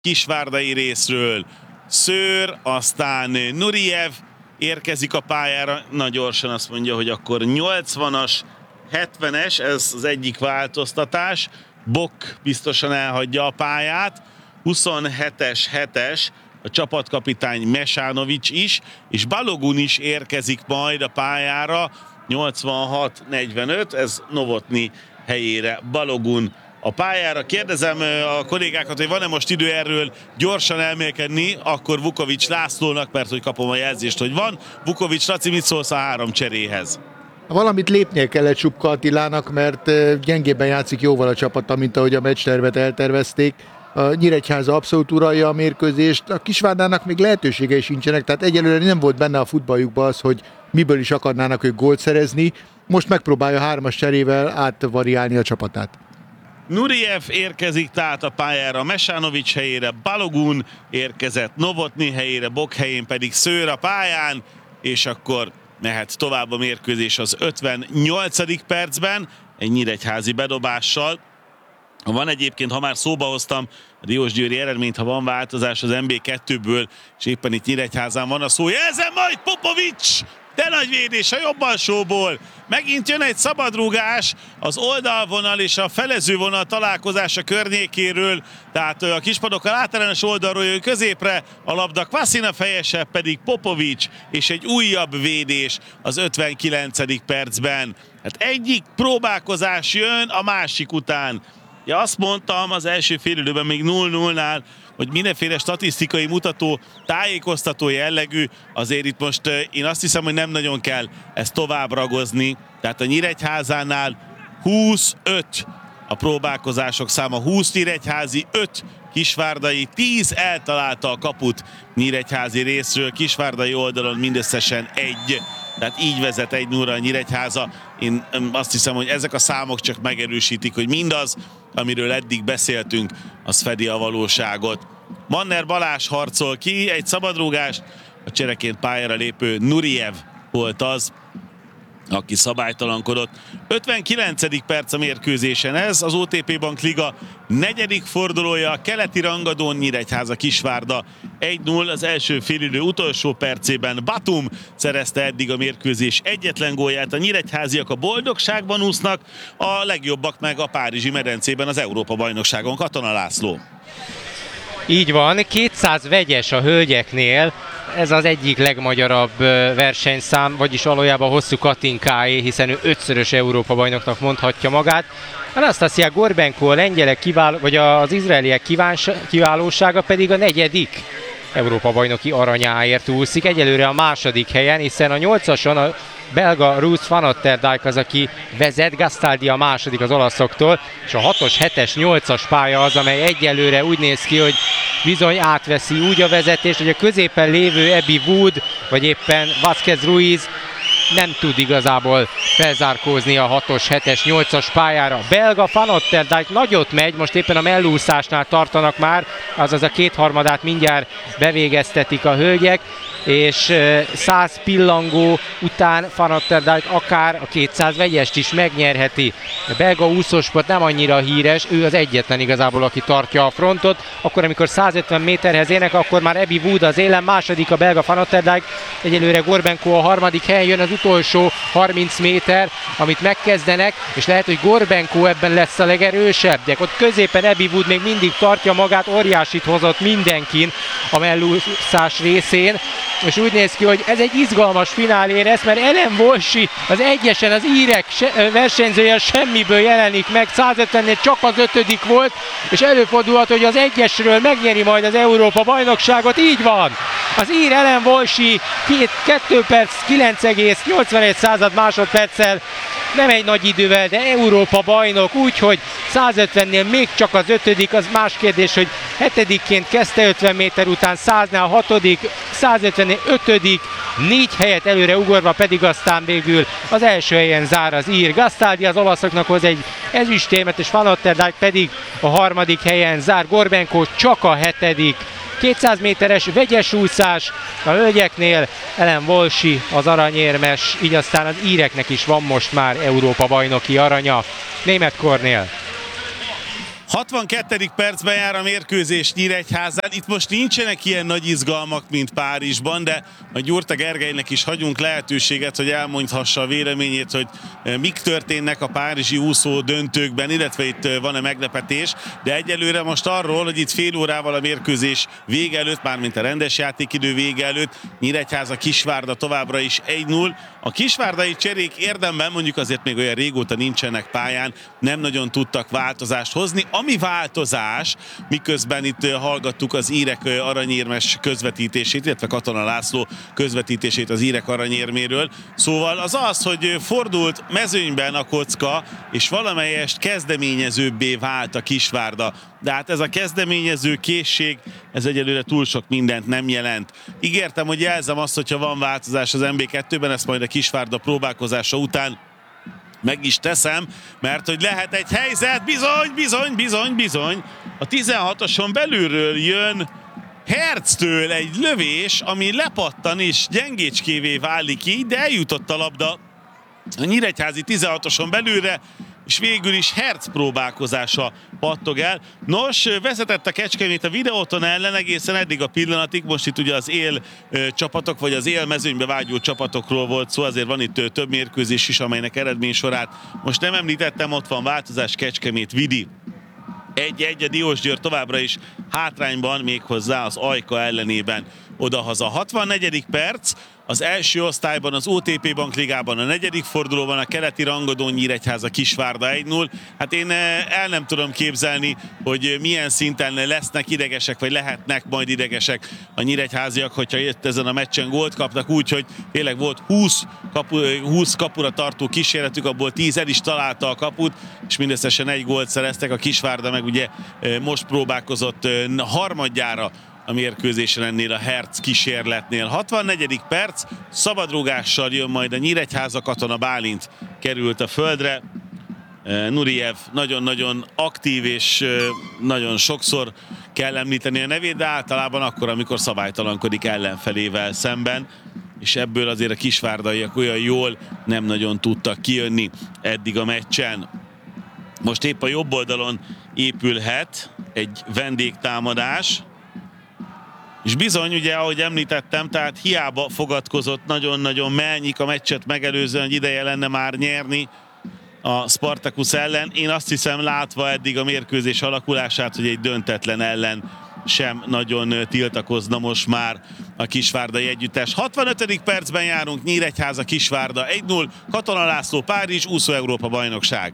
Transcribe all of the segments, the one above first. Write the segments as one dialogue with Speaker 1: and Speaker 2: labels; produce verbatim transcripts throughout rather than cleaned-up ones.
Speaker 1: kisvárdai részről. Szőr, aztán Nuriev érkezik a pályára. Na gyorsan azt mondja, hogy akkor nyolcvanas, hetvenes, ez az egyik változtatás. Bok biztosan elhagyja a pályát. huszonhetes, hetes a csapatkapitány Mesánovics is, és Balogun is érkezik majd a pályára. nyolcvanhat negyvenöt, ez Novotny helyére Balogun a pályára. Kérdezem a kollégákat, hogy van-e most idő erről gyorsan elmélkedni, akkor Vukovics Lászlónak, mert hogy kapom a jelzést, hogy van. Vukovics Laci, mit szólsz a három cseréhez?
Speaker 2: Valamit lépnie kellett Csupka Attilának, mert gyengébben játszik jóval a csapata, mint ahogy a meccstervet eltervezték. A Nyíregyháza abszolút uralja a mérkőzést, a Kisvárdának még lehetőségei sincsenek, tehát egyelőre nem volt benne a futballjukban az, hogy miből is akarnának ők gólt szerezni. Most megpróbálja hármas cserével átvariálni a csapatát.
Speaker 1: Nuriev érkezik tehát a pályára, Mesánovics helyére Balogun érkezett, Novotny helyére, Bok helyén pedig Szőr a pályán, és akkor mehet tovább a mérkőzés az ötvennyolcadik percben, egy nyíregyházi bedobással. Van egyébként, ha már szóba hoztam a diósgyőri eredményt, ha van változás az en bé kettőből, és éppen itt Nyíregyházán van a szó, jelzem majd Popovics! De nagy védés a jobb alsóból. Megint jön egy szabadrúgás az oldalvonal és a felezővonal találkozása környékéről. Tehát a kispadokkal általános oldalról jön középre, a labda Kvasina fejese pedig Popovics, és egy újabb védés az ötvenkilencedik percben. Hát egyik próbálkozás jön a másik után. Ja, azt mondtam az első félidőben még nulla nullnál, hogy mindenféle statisztikai mutató, tájékoztató jellegű, azért itt most én azt hiszem, hogy nem nagyon kell ezt tovább ragozni. Tehát a Nyíregyházánál huszonöt a próbálkozások száma, húsz nyíregyházi, öt kisvárdai, tíz eltalálta a kaput nyíregyházi részről, kisvárdai oldalon mindösszesen egy. Tehát így vezet egy nulla a Nyíregyháza. Én azt hiszem, hogy ezek a számok csak megerősítik, hogy mindaz, amiről eddig beszéltünk, az fedi a valóságot. Manner Balázs harcol ki egy szabadrúgást, a csereként pályára lépő Nuriev volt az, aki szabálytalankodott. ötvenkilencedik perc a mérkőzésen ez, az o té pé Bank Liga negyedik fordulója, a keleti rangadón Nyíregyháza Kisvárda egy nulla, az első félidő utolsó percében Batum szerezte eddig a mérkőzés egyetlen gólját. A nyíregyháziak a boldogságban úsznak, a legjobbak meg a párizsi medencében az Európa-bajnokságon. Katona László.
Speaker 3: Így van, kétszáz vegyes a hölgyeknél, ez az egyik legmagyarabb versenyszám, vagyis valójában Hosszú Katinkáé, hiszen ő ötszörös Európa-bajnoknak mondhatja magát. Anastasia Gorbenko, a lengyelek kiváló, vagy az izraeliek kiválósága pedig a negyedik Európa-bajnoki aranyáért úszik. Egyelőre a második helyen, hiszen a nyolcason a belga Ruth van Otterdijk az, aki vezet, Gastaldi a második az olaszoktól, és a hatos, hetes, nyolcas pálya az, amely egyelőre úgy néz ki, hogy bizony átveszi úgy a vezetést, hogy a középen lévő Abby Wood, vagy éppen Vázquez Ruiz nem tud igazából felzárkózni a hatos, hetes, nyolcas pályára. A belga Van Otterdijk nagyot megy, most éppen a mellúszásnál tartanak már, azaz a kétharmadát mindjárt bevégeztetik a hölgyek, és száz pillangó után Van Otterdijk akár a kétszáz vegyest is megnyerheti. A belga úszósport nem annyira híres, ő az egyetlen igazából, aki tartja a frontot. Akkor, amikor százötven méterhez érnek, akkor már Abby Wood az élen, második a belga Van Otterdijk, egyelőre Gorbenko a harmadik helyen, jön az utolsó harminc méter, amit megkezdenek, és lehet, hogy Gorbenko ebben lesz a legerősebb. De ott középen Abby Wood még mindig tartja magát, óriásit hozott mindenkin a mellúszás részén, és úgy néz ki, hogy ez egy izgalmas finálé lesz, mert Ellen Walsh az egyesen az írek versenyzője semmiből jelenik meg, százötvennél csak az ötödik volt, és előfordulhat, hogy az egyesről megnyeri majd az Európa-bajnokságot, így van! Az ír Ellen Walsh kettő perc, kilenc egész nyolcvanegy század másodperccel, nem egy nagy idővel, de Európa-bajnok, úgyhogy százötvennél még csak az ötödik, az más kérdés, hogy hetedikként kezdte ötven méter után, száznál hatodik, százötvennél ötödik, négy helyet előre ugorva pedig aztán végül az első helyen zár az ír. Gastaldi az olaszoknak hoz egy ezüstérmet, és Van Otterdijk pedig a harmadik helyen zár. Gorbenko csak a hetedik. kétszáz méteres vegyes úszás a hölgyeknél, Ellen Walsh az aranyérmes, így aztán az íreknek is van most már Európa-bajnoki aranya. Németh Kornél.
Speaker 1: hatvankettedik percben jár a mérkőzés Nyíregyházán. Itt most nincsenek ilyen nagy izgalmak, mint Párizsban, de a Gyurta Gergelynek is hagyunk lehetőséget, hogy elmondhassa a véleményét, hogy mik történnek a párizsi úszó döntőkben, illetve itt van-e meglepetés, de egyelőre most arról, hogy itt fél órával a mérkőzés vége előtt, mármint a rendes játékidő vége előtt, Nyíregyháza Kisvárda továbbra is egy null. A kisvárdai cserék érdemben mondjuk azért még olyan régóta nincsenek pályán, nem nagyon tudtak változást hozni. Ami változás, miközben itt hallgattuk az írek aranyérmes közvetítését, illetve Katona László közvetítését az írek aranyérméről. Szóval az az, hogy fordult mezőnyben a kocka, és valamelyest kezdeményezőbbé vált a Kisvárda. De hát ez a kezdeményező készség, ez egyelőre túl sok mindent nem jelent. Ígértem, hogy jelzem azt, hogyha van változás az em bé kettőben, ezt majd a Kisvárda próbálkozása után meg is teszem, mert hogy lehet egy helyzet, bizony, bizony, bizony, bizony. A tizenhatoson belülről jön Hertztől egy lövés, ami lepattan és gyengécskévé válik így, de eljutott a labda a nyíregyházi tizenhatoson belülre, és végül is Hertz próbálkozása pattog el. Nos, vezetett a Kecskemét a Videóton ellen egészen eddig a pillanatig, most itt ugye az él ö, csapatok, vagy az él mezőnybe vágyó csapatokról volt szó, azért van itt ö, több mérkőzés is, amelynek eredménysorát most nem említettem, ott van változás, Kecskemét Vidi. egy-egy a Diósgyőr továbbra is hátrányban, méghozzá az Ajka ellenében odahaza. hatvannegyedik perc, az első osztályban, az o té pé Bank Ligában a negyedik fordulóban a keleti rangadón Nyíregyháza Kisvárda egy null. Hát én el nem tudom képzelni, hogy milyen szinten lesznek idegesek, vagy lehetnek majd idegesek a nyíregyháziak, hogyha itt ezen a meccsen gólt kapnak, úgyhogy tényleg volt húsz, kapu, húsz kapura tartó kísérletük, abból tíz el is találta a kaput, és mindösszesen egy gólt szereztek. A Kisvárda meg ugye most próbálkozott harmadjára a mérkőzésen ennél a Hertz kísérletnél. hatvannegyedik perc, szabadrúgással jön majd a Nyíregyháza, Katona Bálint került a földre. Nuriev nagyon-nagyon aktív, és nagyon sokszor kell említeni a nevét, de általában akkor, amikor szabálytalankodik ellenfelével szemben, és ebből azért a kisvárdaiak olyan jól nem nagyon tudtak kijönni eddig a meccsen. Most épp a jobb oldalon épülhet egy vendégtámadás, és bizony, ugye, ahogy említettem, tehát hiába fogadkozott nagyon-nagyon Melnyik a meccset megelőzően, hogy ideje lenne már nyerni a Spartacus ellen. Én azt hiszem, látva eddig a mérkőzés alakulását, hogy egy döntetlen ellen sem nagyon tiltakozna most már a kisvárdai együttes. hatvanötödik percben járunk, Nyíregyháza Kisvárda egy null, Katona László Párizs, úszó Európa bajnokság.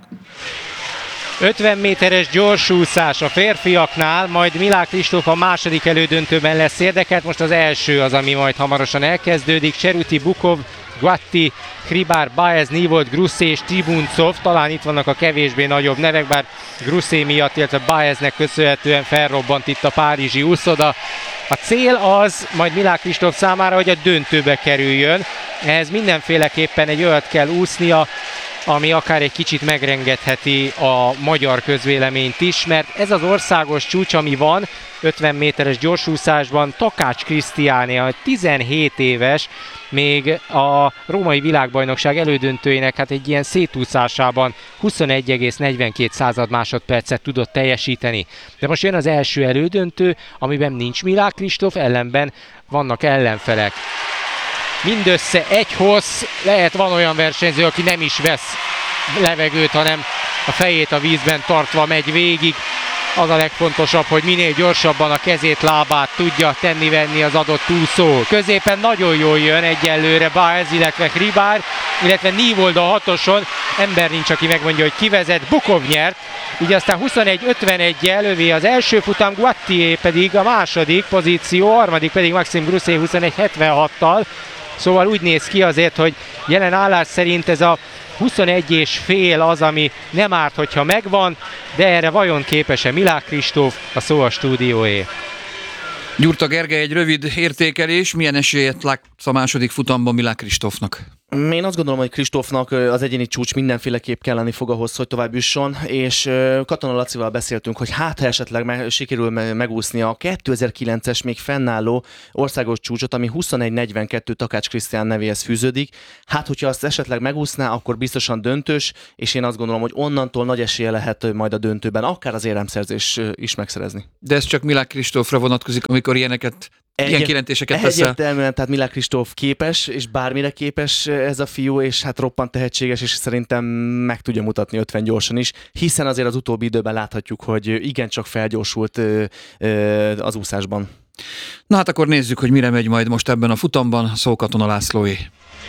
Speaker 3: ötven méteres gyorsúszás a férfiaknál, majd Milák Kristóf a második elődöntőben lesz érdekelt, most az első az, ami majd hamarosan elkezdődik. Cseruti, Bukov, Guatti, Kribár, Baez, Nivold, Grusszé és Tribuncov, talán itt vannak a kevésbé nagyobb nevek, bár Grusszé miatt, illetve Baeznek köszönhetően felrobbant itt a párizsi úszoda. A cél az majd Milák Kristóf számára, hogy a döntőbe kerüljön. Ehhez mindenféleképpen egy olyat kell úsznia, ami akár egy kicsit megrengetheti a magyar közvéleményt is, mert ez az országos csúcs, ami van ötven méteres gyorsúszásban, Takács Krisztiáné, a tizenhét éves, még a római világbajnokság elődöntőjének hát egy ilyen szétúszásában huszonegy egész negyvenkét század másodpercet tudott teljesíteni. De most jön az első elődöntő, amiben nincs Milák Kristóf, ellenben vannak ellenfelek. Mindössze egy hossz, lehet van olyan versenyző, aki nem is vesz levegőt, hanem a fejét a vízben tartva megy végig. Az a legfontosabb, hogy minél gyorsabban a kezét, lábát tudja tenni-venni az adott úszó. Középen nagyon jól jön egyelőre Baez, illetve Kribár, illetve Nivold a hatoson. Ember nincs, aki megmondja, hogy ki vezet. Bukov nyert, így aztán huszonegy ötveneggyel lövi az első futam, Guattié pedig a második pozíció, harmadik pedig Maxim Grusszé huszonegy hetvenhattal. Szóval úgy néz ki azért, hogy jelen állás szerint ez a huszonegy és fél az, ami nem árt, hogyha megvan, de erre vajon képes-e Milák Kristóf, a szó a stúdióé.
Speaker 4: Gyurta Gergely, egy rövid értékelés, milyen esélyet látsz a második futamban Milák Kristófnak? Én azt gondolom, hogy Kristófnak az egyéni csúcs mindenféleképp kelleni fog ahhoz, hogy tovább jusson, és Katona Lacival beszéltünk, hogy hát ha esetleg meg, sikerül megúszni a kétezer-kilences még fennálló országos csúcsot, ami huszonegy negyvenkettő Takács Krisztián nevéhez fűződik, hát hogyha azt esetleg megúszná, akkor biztosan döntős, és én azt gondolom, hogy onnantól nagy esélye lehet majd a döntőben, akár az éremszerzés is megszerezni.
Speaker 5: De ez csak Milák Kristófra vonatkozik, amikor ilyeneket Egy, ilyen kijelentéseket teszel.
Speaker 4: Egyértelműen, tehát Milák Kristóf képes, és bármire képes ez a fiú, és hát roppant tehetséges, és szerintem meg tudja mutatni ötven gyorsan is, hiszen azért az utóbbi időben láthatjuk, hogy igencsak felgyorsult ö, ö, az úszásban.
Speaker 5: Na hát akkor nézzük, hogy mire megy majd most ebben a futamban, Szó Katona Lászlóé.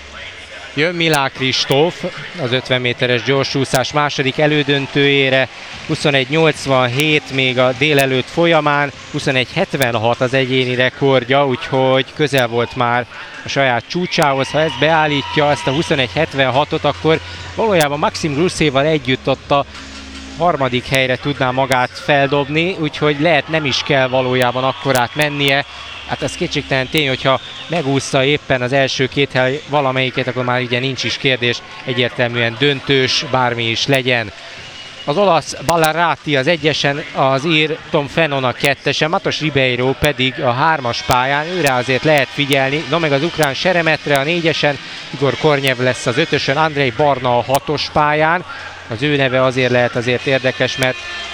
Speaker 3: Jön Milák Kristóf az ötven méteres gyorsúszás második elődöntőjére, huszonegy nyolcvanhét még a délelőtt folyamán, huszonegy hetvenhat az egyéni rekordja, úgyhogy közel volt már a saját csúcsához. Ha ezt beállítja, ezt a huszonegy hetvenhatot, akkor valójában Maxim Gruszéval együtt ott a harmadik helyre tudná magát feldobni, úgyhogy lehet nem is kell valójában akkorát mennie. Hát ez kétségtelen tény, hogyha megúszta éppen az első két hely valamelyiket, akkor már ugye nincs is kérdés, egyértelműen döntős, bármi is legyen. Az olasz Ballarati az egyesen, az ír Tom Fennon a kettesen, Matos Ribeiro pedig a hármas pályán, őre azért lehet figyelni, no meg az ukrán Seremetre a négyesen, Igor Kornyev lesz az ötösön, Andrei Barna a hatos pályán. Az ő neve azért lehet azért érdekes, mert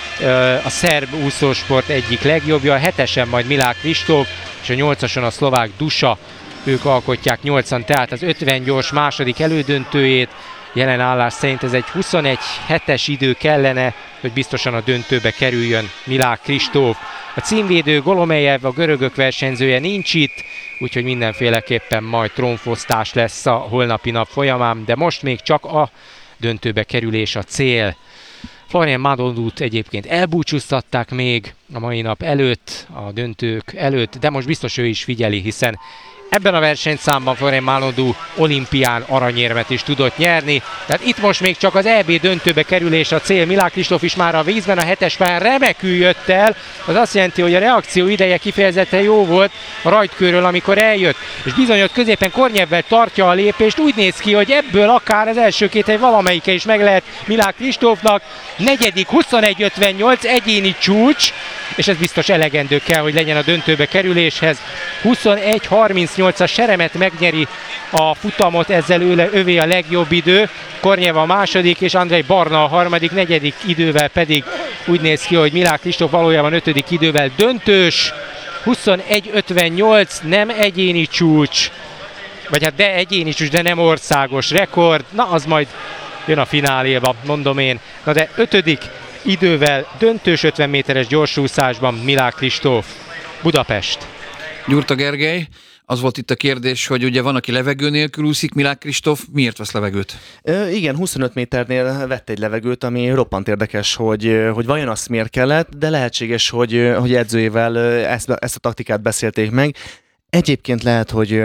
Speaker 3: a szerb úszósport egyik legjobbja, a hetesen majd Milák Kristóf, és a nyolcason a szlovák Dusa, ők alkotják nyolcan, tehát az ötven gyors második elődöntőjét. Jelen állás szerint ez egy huszonegy hetes idő kellene, hogy biztosan a döntőbe kerüljön Milák Kristóf. A címvédő Golomejev, a görögök versenyzője nincs itt, úgyhogy mindenféleképpen majd trónfosztás lesz a holnapi nap folyamán, de most még csak a döntőbe kerülés a cél. Florian Madonút egyébként elbúcsúztatták még a mai nap előtt, a döntők előtt, de most biztos ő is figyeli, hiszen ebben a versenyszámban Florian Madonú olimpián aranyérmet is tudott nyerni. Tehát itt most még csak az é bé döntőbe kerülés a cél. Milák Kristóf is már a vízben, a hetes pályán remekül jött el. Az azt jelenti, hogy a reakció ideje kifejezetten jó volt a rajtkőről, amikor eljött. És bizony ott középen Kornyevvel tartja a lépést. Úgy néz ki, hogy ebből akár az első két hely valamelyike is meg lehet Milák Kristófnak. Negyedik huszonegy ötvennyolc egyéni csúcs, és ez biztos elegendő kell, hogy legyen a döntőbe kerüléshez. huszonegy harmincnyolc a Seremet megnyeri a futamot, ezzel ő, övé a legjobb idő. Kornyev a második, és Andrei Barna a harmadik, negyedik idővel pedig úgy néz ki, hogy Milák Kristóf valójában ötödik idővel döntős. huszonegy ötvennyolc, nem egyéni csúcs, vagy hát de egyéni csúcs, de nem országos rekord. Na, az majd jön a fináléba, mondom én. Na de ötödik idővel döntős ötven méteres gyorsúszásban Milák Kristóf. Budapest.
Speaker 5: Gyurta Gergely, az volt itt a kérdés, hogy ugye van, aki levegő nélkül úszik, Milák Kristóf miért vesz levegőt?
Speaker 4: Ö, igen, huszonöt méternél vett egy levegőt, ami roppant érdekes, hogy, hogy vajon azt miért kellett, de lehetséges, hogy, hogy edzőjével ezt, ezt a taktikát beszélték meg. Egyébként lehet, hogy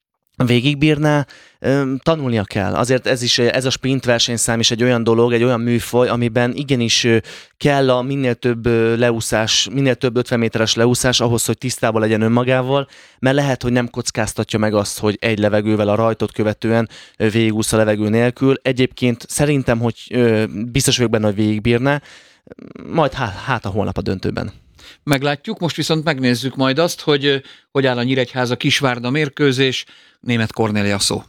Speaker 4: végigbírná, tanulnia kell. Azért ez is, ez a sprint versenyszám is egy olyan dolog, egy olyan műfaj, amiben igenis kell a minél több leúszás, minél több ötven méteres leúszás ahhoz, hogy tisztában legyen önmagával, mert lehet, hogy nem kockáztatja meg azt, hogy egy levegővel a rajtot követően végigúsz a levegő nélkül. Egyébként szerintem, hogy biztos vagyok benne, hogy végigbírná, majd hát, hát a holnap a döntőben.
Speaker 5: Meglátjuk, most viszont megnézzük majd azt, hogy hogy áll a Nyíregyháza Kisvárda mérkőzés, Németh Kornélia szó.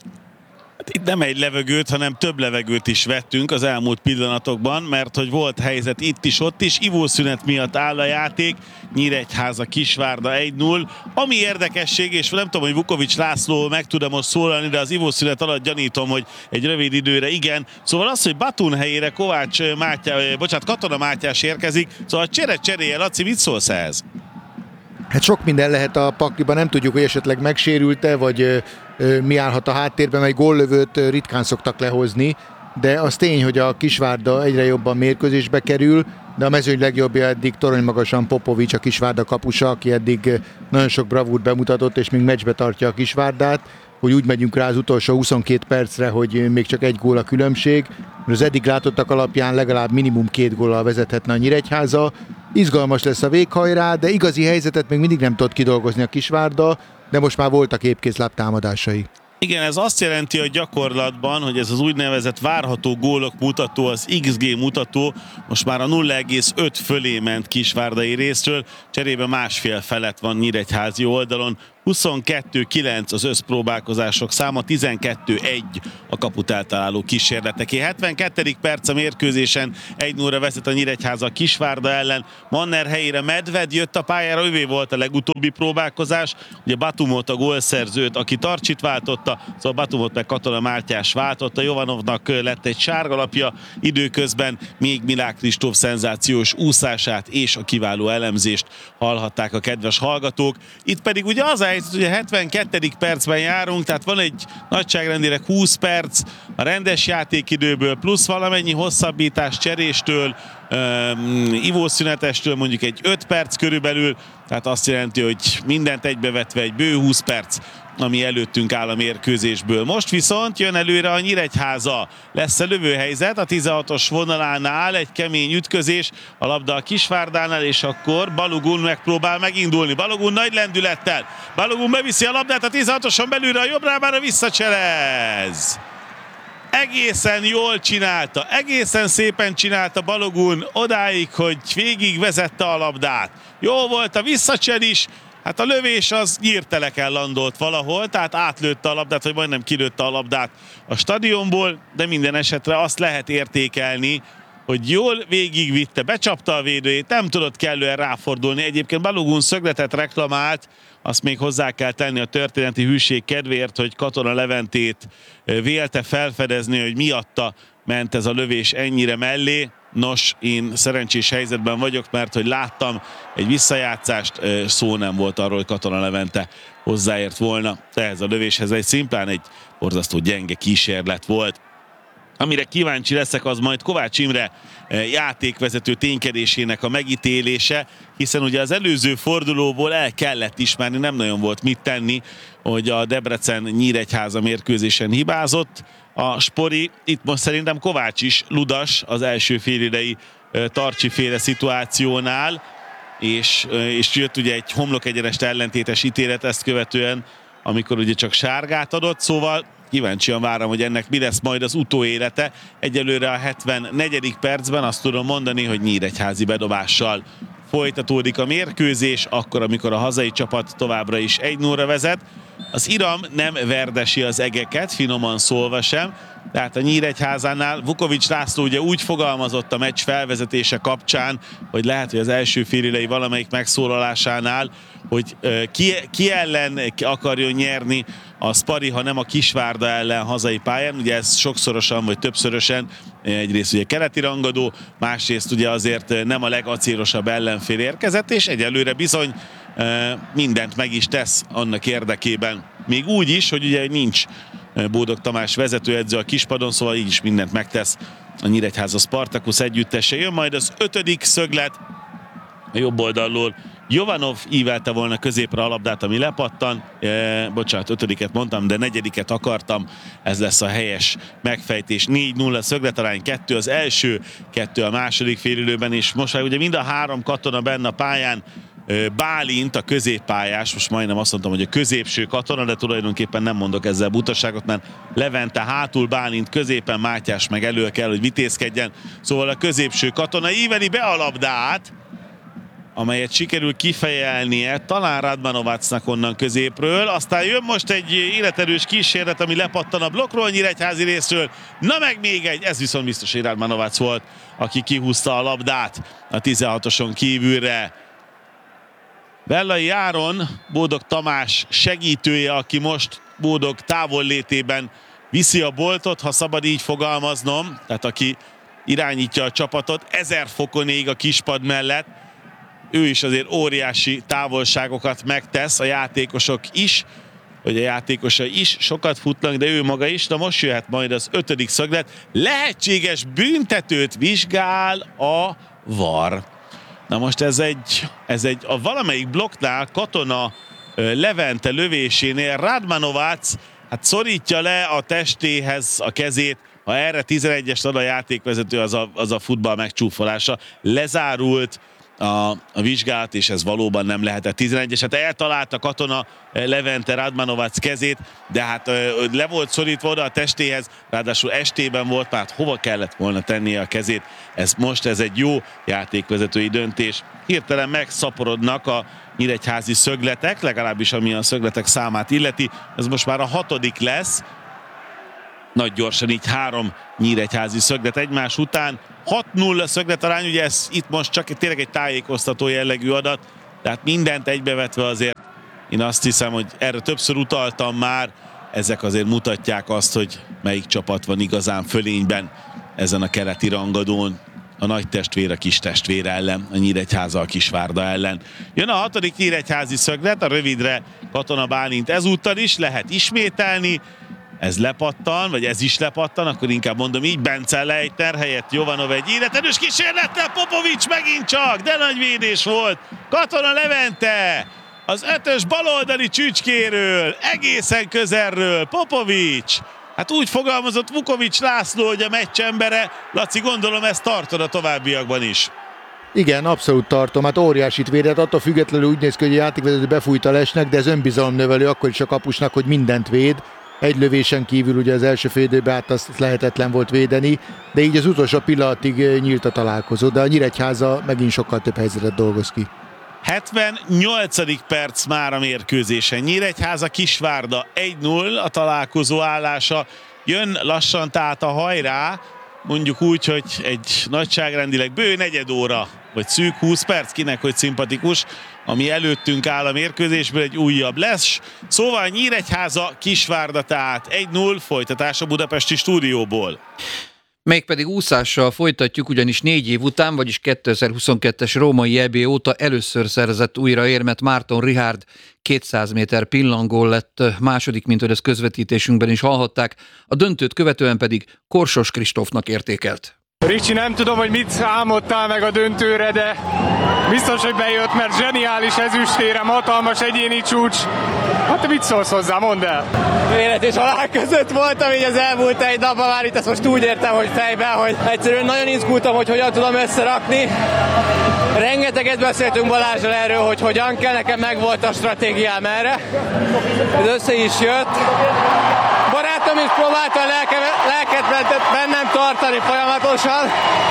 Speaker 1: Itt nem egy levegőt, hanem több levegőt is vettünk az elmúlt pillanatokban, mert hogy volt helyzet itt is, ott is, ivószünet miatt áll a játék, Nyíregyháza Kisvárda egy null. Ami érdekesség, és nem tudom, hogy Vukovics László meg tud-e most szólalni, de az ivószünet alatt gyanítom, hogy egy rövid időre igen. Szóval az, hogy Batun helyére Kovács Mátyás, bocsánat, Katona Mátyás érkezik, szóval csere cseréje, Laci, mit szólsz ehhez?
Speaker 2: Hát sok minden lehet a pakliban, nem tudjuk, hogy esetleg megsérült-e, vagy ö, ö, mi állhat a háttérben, mert góllövőt ö, ritkán szoktak lehozni, de az tény, hogy a Kisvárda egyre jobban mérkőzésbe kerül, de a mezőny legjobbja eddig toronymagasan Popovics, a Kisvárda kapusa, aki eddig nagyon sok bravúrt bemutatott, és még meccsbe tartja a Kisvárdát, hogy úgy megyünk rá az utolsó huszonkét percre, hogy még csak egy gól a különbség, mert az eddig látottak alapján legalább minimum két góllal vezethetne a Nyíregyháza. Izgalmas lesz a véghajrá, de igazi helyzetet még mindig nem tudott kidolgozni a Kisvárda, de most már voltak épkézláb támadásai.
Speaker 1: Igen, ez azt jelenti a gyakorlatban, hogy ez az úgynevezett várható gólok mutató, az iksz gé mutató most már a nulla egész öt fölé ment kisvárdai részről, cserébe másfél felett van nyíregyházi oldalon, huszonkettő kilenc az összpróbálkozások száma, tizenkettő egy a kaput eltaláló kísérleteké. hetvenkettedik perc a mérkőzésen, egy nulla vezet a Nyíregyháza Kisvárda ellen. Manner helyére Medved jött a pályára, övé volt a legutóbbi próbálkozás. Ugye Batumot, a gólszerzőt, aki Tarcsit váltotta, szóval Batumot meg Katona Mátyás váltotta. Jovanovnak lett egy sárgalapja, időközben még Milák Kristóf szenzációs úszását és a kiváló elemzést hallhatták a kedves hallgatók. Itt pedig ugye az a helyzet, ugye hetvenkettedik percben járunk, tehát van egy nagyságrendileg húsz perc a rendes játékidőből, plusz valamennyi hosszabbítás cseréstől, um, ivószünetestől mondjuk egy öt perc körülbelül, tehát azt jelenti, hogy mindent egybevetve egy bő húsz perc, ami előttünk áll a mérkőzésből. Most viszont jön előre a Nyíregyháza. Lesz a lövőhelyzet a tizenhatos vonalánál, egy kemény ütközés, a labda a Kisvárdánál, és akkor Balogun megpróbál megindulni. Balogun nagy lendülettel. Balogun beviszi a labdát a tizenhatoson belülre, a jobb lábára visszacselez. Egészen jól csinálta, egészen szépen csinálta Balogun odáig, hogy végig vezette a labdát. Jó volt a visszacsel is, hát a lövés az nyírteleken landolt valahol, tehát átlőtte a labdát, vagy majdnem kilőtte a labdát a stadionból, de minden esetre azt lehet értékelni, hogy jól végigvitte, becsapta a védőjét, nem tudott kellően ráfordulni. Egyébként Balogun szögletet reklamált, azt még hozzá kell tenni a történeti hűség kedvéért, hogy Katona Leventét vélte felfedezni, hogy miatta ment ez a lövés ennyire mellé. Nos, én szerencsés helyzetben vagyok, mert hogy láttam egy visszajátszást, szó nem volt arról, hogy Katona Levente hozzáért volna ehhez a lövéshez, egy szimplán egy borzasztó gyenge kísérlet volt. Amire kíváncsi leszek, az majd Kovács Imre játékvezető ténykedésének a megítélése, hiszen ugye az előző fordulóból el kellett ismerni, nem nagyon volt mit tenni, hogy a Debrecen-Nyíregyháza mérkőzésen hibázott a Spori. Itt most szerintem Kovács is ludas az első félidei Tarcsi féle szituációnál, és, és jött ugye egy homlokegyenest ellentétes ítélet ezt követően, amikor ugye csak sárgát adott, szóval kíváncsian várom, hogy ennek mi lesz majd az utóélete. Egyelőre a hetvennegyedik percben azt tudom mondani, hogy nyíregyházi bedobással folytatódik a mérkőzés, akkor, amikor a hazai csapat továbbra is egy nulla vezet. Az Iram nem verdesi az egeket, finoman szólva sem, tehát a Nyíregyházánál Vukovics László ugye úgy fogalmazott a meccs felvezetése kapcsán, hogy lehet, hogy az első félidei valamelyik megszólalásánál, hogy ki, ki ellen akarjon nyerni a Spari, ha nem a Kisvárda ellen hazai pályán. Ugye ez sokszorosan vagy többszörösen egyrészt ugye keleti rangadó, másrészt ugye azért nem a legacélosabb ellenfél érkezett, és egyelőre bizony mindent meg is tesz annak érdekében. Még úgy is, hogy ugye nincs Bódog Tamás vezetőedző a kispadon, szóval így is mindent megtesz a Nyíregyháza Spartacus együttese. Jön majd az ötödik szöglet, a jobb oldalról Jovanov ívelte volna középre a labdát, ami lepattan. E, bocsánat, ötödiket mondtam, de negyediket akartam. Ez lesz a helyes megfejtés. négy nulla szögletarány, kettő az első, kettő a második félidőben, és most már ugye mind a három katona benne a pályán. Bálint, a középpályás, most majdnem azt mondtam, hogy a középső katona, de tulajdonképpen nem mondok ezzel butaságot, mert Levente hátul, Bálint középen, Mátyás meg elő kell, hogy vitézkedjen. Szóval a középső katona íveli be a labdát, amelyet sikerül kifejelnie, talán Radmanovacnak onnan középről. Aztán jön most egy életerős kísérlet, ami lepattan a blokkról Nyíregyházi részről. Na meg még egy, ez viszont biztos, hogy Radmanovac volt, aki kihúzta a labdát a tizenhatoson kívülre. Vellai Áron, Bódog Tamás segítője, aki most Bódog távollétében viszi a boltot, ha szabad így fogalmaznom, tehát aki irányítja a csapatot, ezer fokon ég a kispad mellett. Ő is azért óriási távolságokat megtesz, a játékosok is, vagy a játékosai is sokat futnak, de ő maga is. Na most jöhet majd az ötödik szöglet. Lehetséges büntetőt vizsgál a VAR. Na most ez egy, ez egy a valamelyik blokknál Katona Levente lövésénél Radmanovac hát szorítja le a testéhez a kezét. Ha erre tizenegyest ad a játékvezető, az a, az a futball megcsúfolása. Lezárult, a, a vizsgálat, és ez valóban nem lehetett tizenegyeset. Eltalálta Katona Levente Radmanovac kezét, de hát le volt szorítva oda a testéhez, ráadásul estében volt, tehát hova kellett volna tennie a kezét. Ez most ez egy jó játékvezetői döntés. Hirtelen megszaporodnak a nyíregyházi szögletek, legalábbis ami a szögletek számát illeti. Ez most már a hatodik lesz. Nagy gyorsan így három nyíregyházi szöglet egymás után. hat nulla szögletarány, ugye ez itt most csak tényleg egy tájékoztató jellegű adat, tehát mindent egybevetve azért én azt hiszem, hogy erre többször utaltam már, ezek azért mutatják azt, hogy melyik csapat van igazán fölényben ezen a keleti rangadón. A nagy testvér a kis testvér ellen, a Nyíregyháza a Kisvárda ellen. Jön a hatodik nyíregyházi szöglet, a rövidre Katona Bálint ezúttal is, lehet ismételni. Ez lepattan, vagy ez is lepattan, akkor inkább mondom így, Bence Leitner helyett Jovanov egy életerős kísérlettel, Popovics megint csak, de nagy védés volt. Katona Levente, az ötös baloldali csücskéről, egészen közelről, Popovics. Hát úgy fogalmazott Vukovics László, hogy a meccs embere. Laci, gondolom ezt tartod a továbbiakban is.
Speaker 2: Igen, abszolút tartom. Hát óriásit védett, attól függetlenül úgy néz ki, hogy a játékvezető befújta Lesnek, de ez önbizalomnövelő akkor is a kapusnak, hogy mindent véd. Egy lövésen kívül ugye az első fél időben át azt lehetetlen volt védeni, de így az utolsó pillanatig nyílt a találkozó, de a Nyíregyháza megint sokkal több helyzetet dolgoz ki.
Speaker 1: hetvennyolcadik perc már a mérkőzésen. Nyíregyháza Kisvárda egy nulla a találkozó állása. Jön lassan tehát a hajrá, mondjuk úgy, hogy egy nagyságrendileg bő negyed óra, vagy szűk húsz perc, kinek hogy szimpatikus, ami előttünk áll a mérkőzésből, egy újabb lesz. Szóval Nyíregyháza Kisvárda tehát egy nulla, folytatás a budapesti stúdióból.
Speaker 5: Mégpedig úszással folytatjuk, ugyanis négy év után, vagyis kétezer-huszonkettes római é bé óta először szerzett újra érmet Márton Richárd. kétszáz méter pillangól lett második, mint hogy ezt közvetítésünkben is hallhatták, a döntőt követően pedig Korsos Kristófnak értékelt.
Speaker 6: Ricsi, nem tudom, hogy mit álmodtál meg a döntőre, de biztos, hogy bejött, mert zseniális ezüstérem, hatalmas egyéni csúcs. Hát te mit szólsz hozzá, mondd el!
Speaker 7: Élet és halál között voltam így az elmúlt egy napban, már itt ezt most úgy értem, hogy fejben, hogy egyszerűen nagyon izgultam, hogy hogyan tudom összerakni. Rengeteget beszéltünk Balázsral erről, hogy hogyan kell, nekem megvolt a stratégiám erre. Ez össze is jött. Barátom is próbálta a lelke, lelket bennem tartani folyamatosan.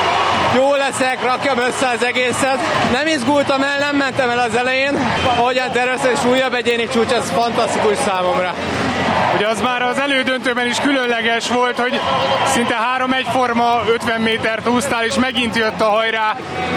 Speaker 7: Jó leszek, rakjam össze az egészet. Nem izgultam el, nem mentem el az elején. Ahogyan terveztem, és újabb egyéni csúcs, ez fantasztikus számomra.
Speaker 6: Ugye az már az elődöntőben is különleges volt, hogy szinte három egyforma ötven métert úsztál, és megint jött a hajrá.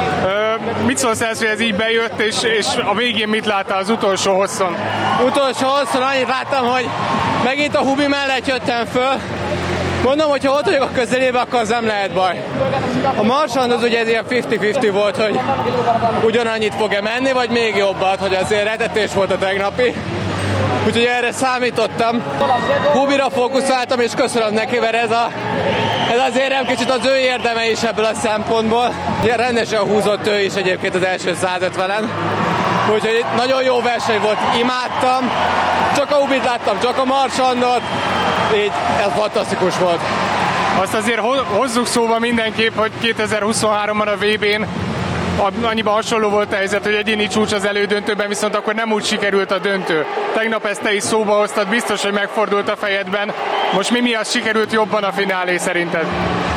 Speaker 6: Mit szólsz ez, hogy ez így bejött, és, és a végén mit láttál az utolsó hosszon?
Speaker 7: Utolsó hosszon annyit láttam, hogy megint a Hubi mellett jöttem föl. Mondom, hogyha ott vagyok a közelében, akkor az nem lehet baj. A Marsand az ugye ez ilyen fifty-fifty volt, hogy ugyanannyit fog-e menni, vagy még jobbat, hogy azért retetés volt a tegnapi. Úgyhogy erre számítottam. Hubira fókuszáltam, és köszönöm neki, mert ez, a, ez azért nem kicsit az ő érdeme is ebből a szempontból. Ja, rendesen húzott ő is egyébként az első száz ötvenen. Úgyhogy nagyon jó verseny volt, imádtam. Csak a Hubit láttam, csak a Marsandot. Így ez fantasztikus volt.
Speaker 6: Azt azért hozzuk szóba mindenképp, hogy kétezer-huszonháromban a vé bén annyiban hasonló volt a helyzet, hogy egyéni csúcs az elődöntőben, viszont akkor nem úgy sikerült a döntő. Tegnap ezt te is szóba hoztad, biztos, hogy megfordult a fejedben. Most mi miatt sikerült jobban a finálé szerinted?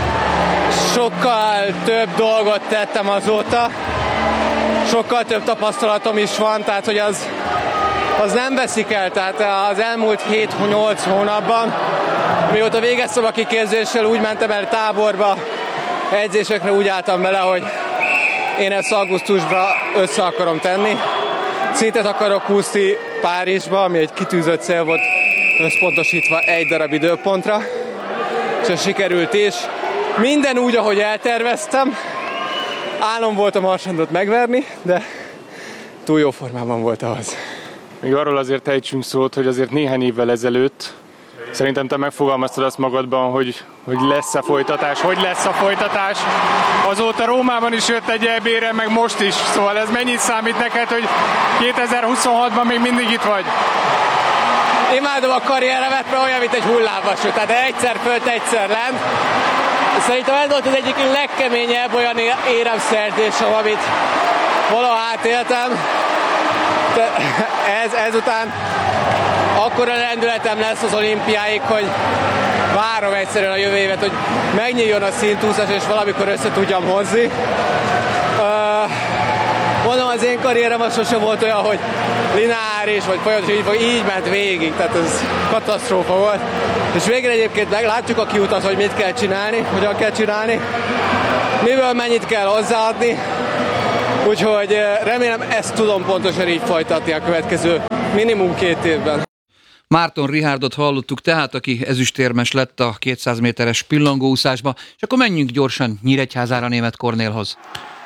Speaker 7: Sokkal több dolgot tettem azóta. Sokkal több tapasztalatom is van, tehát hogy az, az nem veszik el. Tehát az elmúlt hét-nyolc hónapban, mióta végeztem a kiképzéssel, úgy mentem el táborba, edzésekre úgy álltam bele, hogy én ezt augusztusban össze akarom tenni. Szintet akarok húzni Párizsba, ami egy kitűzött cél volt, összpontosítva egy darab időpontra. És ez sikerült is. Minden úgy, ahogy elterveztem. Álom volt a Marsandot megverni, de túl jó formában volt ahhoz.
Speaker 6: Még arról azért ejtsünk szót, hogy azért néhány évvel ezelőtt szerintem te megfogalmaztad azt magadban, hogy, hogy lesz-e folytatás, hogy lesz a folytatás. Azóta Rómában is jött egy é bére, meg most is. Szóval ez mennyit számít neked, hogy kétezer-huszonhatban még mindig itt vagy?
Speaker 7: Imádom a karrieremet, mert olyan, mint egy hullámvasút. Tehát egyszer fölt, egyszer lent. Szerintem ez volt az egyik legkeményebb olyan éremszerzésem, amit valaha átéltem. De ez, ezután akkora lendületem lesz az olimpiáig, hogy várom egyszerűen a jövő évet, hogy megnyíljon a szintúszás, és valamikor össze tudjam hozni. Uh, mondom, az én karrierem az sose volt olyan, hogy lineáris, vagy folyamatosan így, így ment végig, tehát ez katasztrófa volt. És végre egyébként meglátjuk a kiutat, hogy mit kell csinálni, hogyan kell csinálni, miből mennyit kell hozzáadni. Úgyhogy remélem, ezt tudom pontosan így folytatni a következő minimum két évben.
Speaker 5: Márton Richardot hallottuk tehát, aki ezüstérmes lett a kétszáz méteres pillangóúszásba, és akkor menjünk gyorsan Nyíregyházára Németh Kornélhoz.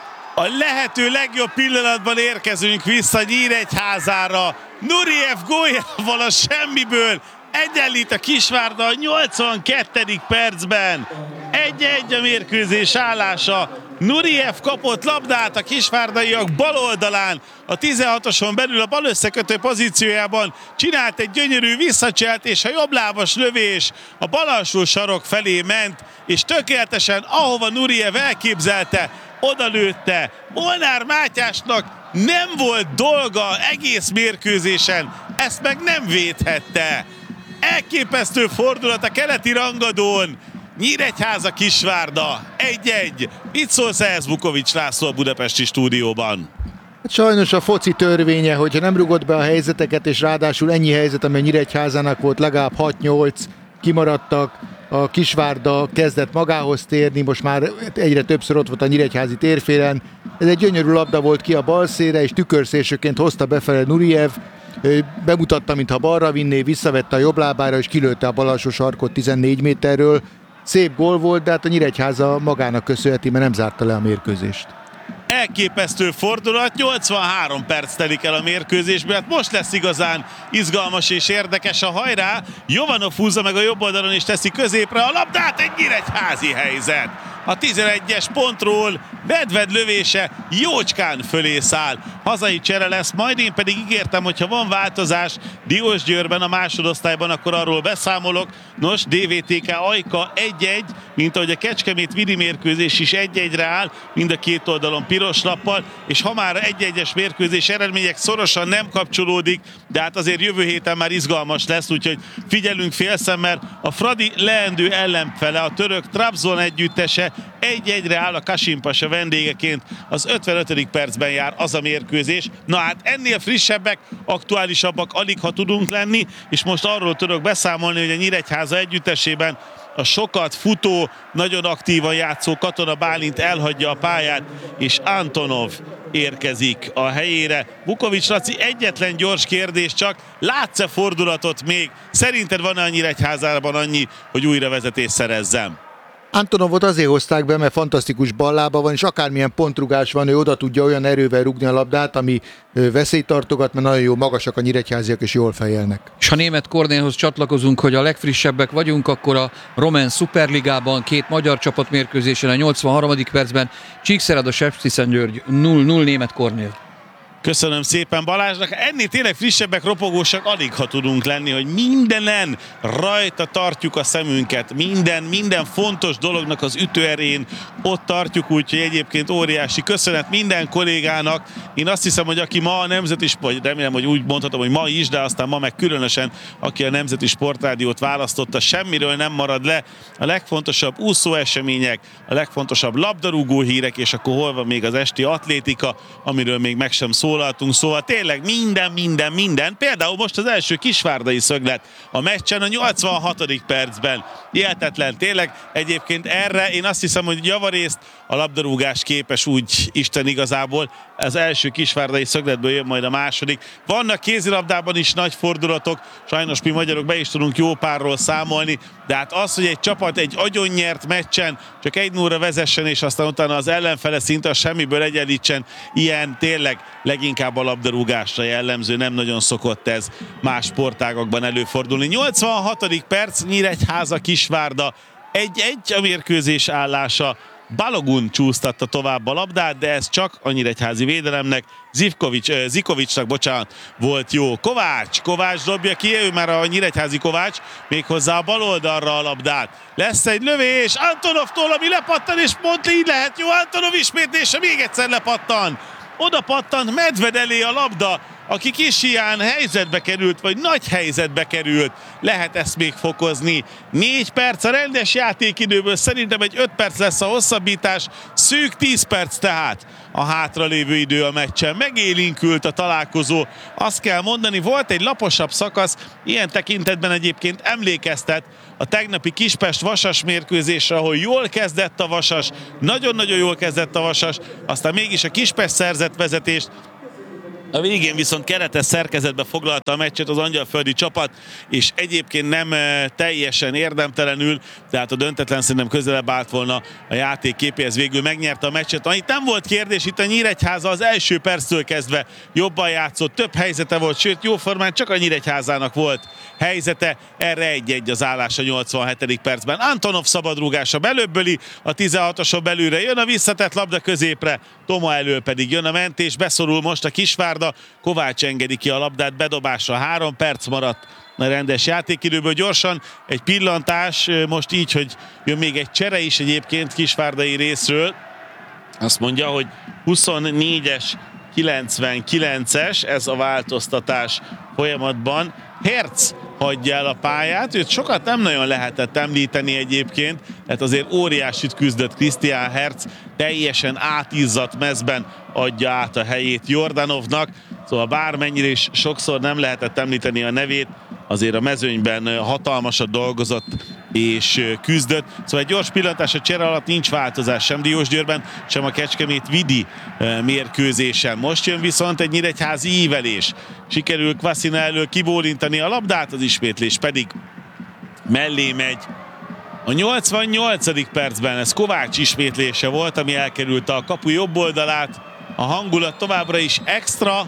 Speaker 1: A lehető legjobb pillanatban érkezünk vissza Nyíregyházára. Nureyev góljával a semmiből egyenlít a Kisvárda a nyolcvankettedik percben. egy-egy a mérkőzés állása. Nureyev kapott labdát a kisvárdaiak bal oldalán, a tizenhatoson belül a bal összekötő pozíciójában csinált egy gyönyörű visszacselt, és a jobblábas lövés a bal alsó sarok felé ment, és tökéletesen ahova Nureyev elképzelte, oda lőtte. Molnár Mátyásnak nem volt dolga egész mérkőzésen, ezt meg nem védhette. Elképesztő fordulat a keleti rangadón. Nyíregyháza Kisvárda egy-egy. Mit szólsz ehhez, Vukovics László a budapesti stúdióban?
Speaker 2: Sajnos a foci törvénye, hogyha nem rugott be a helyzeteket, és ráadásul ennyi helyzet, amely Nyíregyházának volt, legalább hat-nyolc kimaradtak, a Kisvárda kezdett magához térni, most már egyre többször ott volt a nyíregyházi térfélen. Ez egy gyönyörű labda volt ki a balszére, és tükörszélsőként hozta befele Nureyev, bemutatta, mintha balra vinné, visszavette a jobb lábára, és kilőtte a bal alsó sarkot tizennégy méterről. Szép gól volt, de hát a Nyíregyháza magának köszönheti, mert nem zárta le a mérkőzést.
Speaker 1: Elképesztő fordulat, nyolcvanhárom perc telik el a mérkőzésből, hát most lesz igazán izgalmas és érdekes a hajrá. Jovanov húzza meg a jobb oldalon és teszi középre a labdát, egy nyíregyházi helyzet. A tizenegyes pontról Nedved lövése jócskán fölé száll. Hazai csere lesz, majd én pedig ígértem, hogyha van változás Diósgyőrben a másodosztályban, akkor arról beszámolok. Nos, dé vé té ká Ajka egy-egy, mint ahogy a Kecskemét Vidi mérkőzés is egy-egyre áll, mind a két oldalon piros lappal, és ha már egy-egyes mérkőzés eredmények szorosan nem kapcsolódik, de hát azért jövő héten már izgalmas lesz, úgyhogy figyelünk félszemmel. A Fradi leendő ellenfele, a török Trabzon együttese egy-egyre áll, a Kasimpasa vendégeként az ötvenötödik percben jár az a mérkőzés. Na hát ennél frissebbek, aktuálisabbak alig ha tudunk lenni, és most arról tudok beszámolni, hogy a Nyíregyháza együttesében a sokat futó, nagyon aktívan játszó Katona Bálint elhagyja a pályát, és Antonov érkezik a helyére. Vukovics Laci, egyetlen gyors kérdés csak, látsz-e fordulatot még? Szerinted van-e a Nyíregyházában annyi, hogy újra vezetést szerezzem?
Speaker 2: Antonovot azért hozták be, mert fantasztikus ballába van, és akármilyen pontrugás van, ő oda tudja olyan erővel rugni a labdát, ami veszélyt tartogat, mert nagyon jó magasak a nyíregyháziak, és jól fejelnek.
Speaker 5: És ha Németh Kornélhoz csatlakozunk, hogy a legfrissebbek vagyunk, akkor a Roman Superligában két magyar csapatmérkőzésen a nyolcvanharmadik percben Csíkszereda Sepsiszentgyörgy nulla null Németh Kornél.
Speaker 1: Köszönöm szépen Balázsnak. Ennél tényleg frissebbek, ropogósak alig ha tudunk lenni, hogy mindenen rajta tartjuk a szemünket. Minden, minden fontos dolognak az ütőerén ott tartjuk, úgyhogy egyébként óriási köszönet minden kollégának. Én azt hiszem, hogy aki ma a Nemzeti Sport, remélem, hogy úgy mondhatom, hogy ma is, de aztán ma meg különösen, aki a Nemzeti Sportrádiót választotta, semmiről nem marad le. A legfontosabb úszó események, a legfontosabb labdarúgó hírek, és akkor hol van még az esti atlétika, amiről még meg sem szól. Szóval tényleg minden, minden, minden. Például most az első kisvárdai szöglet a meccsen a nyolcvanhatodik percben. Hihetetlen, tényleg. Egyébként erre én azt hiszem, hogy javarészt a labdarúgás képes úgy Isten igazából. Az első kisvárdai szögletből jön majd a második. Vannak kézilabdában is nagy fordulatok, sajnos mi magyarok be is tudunk jó párról számolni, de hát az, hogy egy csapat egy agyonnyert meccsen csak egy nullra vezessen, és aztán utána az ellenfele szinte a semmiből egyenlítsen, ilyen tényleg leginkább a labdarúgásra jellemző, nem nagyon szokott ez más sportágakban előfordulni. nyolcvanhatodik perc, Nyíregyháza Kisvárda egy-egy a mérkőzés állása. Balogun csúsztatta tovább a labdát, de ez csak a nyíregyházi védelemnek, Zivkovics, eh, Zikovicsnak, bocsánat, volt jó. Kovács, Kovács dobja ki, ő már a nyíregyházi Kovács, méghozzá a bal oldalra a labdát. Lesz egy lövés, Antonovtól, ami lepattan, és pont így lehet jó, Antonov ismétlése még egyszer lepattan. oda pattant Medved elé a labda, aki kis hián helyzetbe került, vagy nagy helyzetbe került. Lehet ezt még fokozni. Négy perc a rendes játékidőből, szerintem egy öt perc lesz a hosszabbítás, szűk tíz perc tehát a hátralévő idő a meccsen. Megélénkült a találkozó. Azt kell mondani, volt egy laposabb szakasz, ilyen tekintetben egyébként emlékeztet a tegnapi Kispest-Vasas mérkőzésre, ahol jól kezdett a Vasas, nagyon-nagyon jól kezdett a Vasas, aztán mégis a Kispest szerzett vezetést, a végén viszont keretes szerkezetbe foglalta a meccset az angyalföldi csapat, és egyébként nem teljesen érdemtelenül, tehát a döntetlen szerintem közelebb állt volna a játék képéhez, végül megnyerte a meccset. Itt nem volt kérdés, itt a Nyíregyháza az első perctől kezdve jobban játszott, több helyzete volt, sőt jóformán csak a Nyíregyházának volt helyzete, erre egy-egy az állás a nyolcvanhetedik percben. Antonov szabadrúgása belöbböli, a tizenhatoson belülre jön a visszatett labda középre, Toma elől pedig jön a mentés, beszorul most a Kisvárda, Kovács engedi ki a labdát bedobásra, három perc maradt a rendes játékidőből. Gyorsan egy pillantás, most így, hogy jön még egy csere is egyébként kisvárdai részről. Azt mondja, hogy huszonnégyes, kilencvenkilences, ez a változtatás folyamatban. Hertz hagyja el a pályát, őt sokat nem nagyon lehetett említeni egyébként, tehát azért óriásit küzdött Christian Hertz, teljesen átizzadt mezben adja át a helyét Jordanovnak, szóval bármennyire is sokszor nem lehetett említeni a nevét, azért a mezőnyben hatalmasat dolgozott és küzdött. Szóval egy gyors pillantás a csere alatt, nincs változás sem Diósgyőrben, sem a Kecskemét Vidi mérkőzésen. Most jön viszont egy nyíregyházi ívelés. Sikerül Kvasina elől kibólintani a labdát, az ismétlés pedig mellé megy. A nyolcvannyolcadik percben ez Kovács ismétlése volt, ami elkerülte a kapu jobb oldalát. A hangulat továbbra is extra.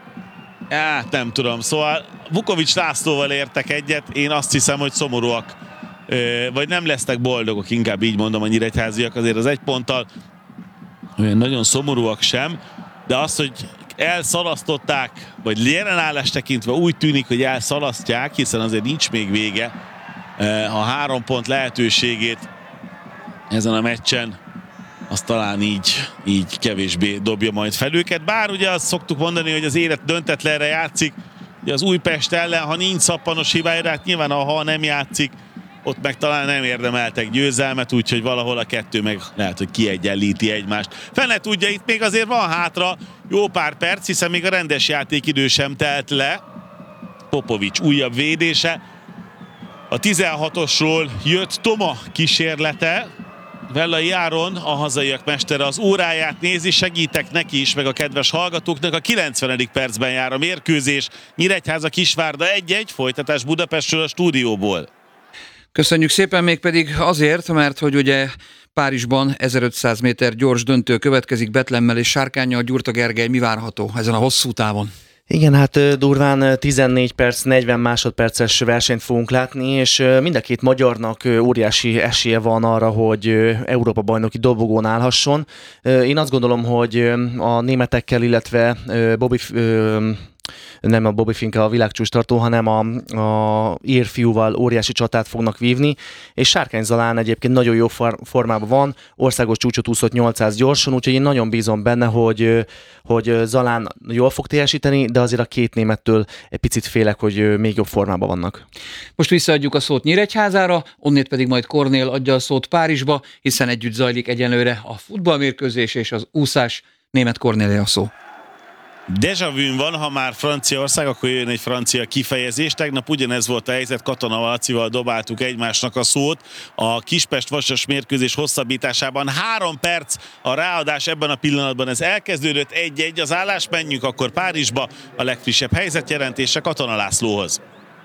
Speaker 1: Hát nem tudom, szóval Vukovics Lászlóval értek egyet, én azt hiszem, hogy szomorúak, vagy nem lesznek boldogok, inkább így mondom a nyíregyháziak, azért az egy ponttal olyan nagyon szomorúak sem, de az, hogy elszalasztották, vagy jelenállás tekintve úgy tűnik, hogy elszalasztják, hiszen azért nincs még vége, a három pont lehetőségét ezen a meccsen, az talán így, így kevésbé dobja majd fel őket. Bár ugye azt szoktuk mondani, hogy az élet döntetlenre játszik, ugye az Újpest ellen, ha nincs szappanos hibája, hát nyilván ha nem játszik, ott meg talán nem érdemeltek győzelmet, úgyhogy valahol a kettő meg lehet, hogy kiegyenlíti egymást. Fene tudja, itt még azért van hátra jó pár perc, hiszen még a rendes játékidő sem telt le. Popovics újabb védése. A tizenhatosról jött Toma kísérlete. Vellai Áron, a hazaiak mestere, az óráját nézi, segítek neki is, meg a kedves hallgatóknak. A kilencvenedik percben jár a mérkőzés. Nyíregyháza Kisvárda egy-egy, folytatás Budapestről a stúdióból.
Speaker 5: Köszönjük szépen, mégpedig azért, mert hogy ugye Párizsban ezerötszáz méter gyors döntő következik Betlemmel és Sárkánnyal. Gyurta Gergely, mi várható ezen a hosszú távon?
Speaker 4: Igen, hát durván tizennégy perc, negyven másodperces versenyt fogunk látni, és mind a két magyarnak óriási esélye van arra, hogy Európa-bajnoki dobogón állhasson. Én azt gondolom, hogy a németekkel, illetve Bobby... nem a Bobby Finke a világcsúcstartó, hanem a, a ír fiúval óriási csatát fognak vívni, és Sárkány Zalán egyébként nagyon jó formában van, országos csúcsot úszott nyolcszáz gyorsan, úgyhogy én nagyon bízom benne, hogy, hogy Zalán jól fog teljesíteni, de azért a két némettől egy picit félek, hogy még jobb formában vannak.
Speaker 5: Most visszaadjuk a szót Nyíregyházára, onnét pedig majd Kornél adja a szót Párizsba, hiszen együtt zajlik egyenlőre a futballmérkőzés és az úszás. Német Kornélé a szó.
Speaker 1: Déjà vu van, ha már Franciaország, akkor jön egy francia kifejezés. Tegnap ugyanez volt a helyzet, Katona Lacival dobáltuk egymásnak a szót. A Kispest-Vasas mérkőzés hosszabbításában három perc a ráadás ebben a pillanatban. Ez elkezdődött egy-egy az állás, menjünk akkor Párizsba, a legfrissebb helyzetjelentése Katona Lászlóhoz.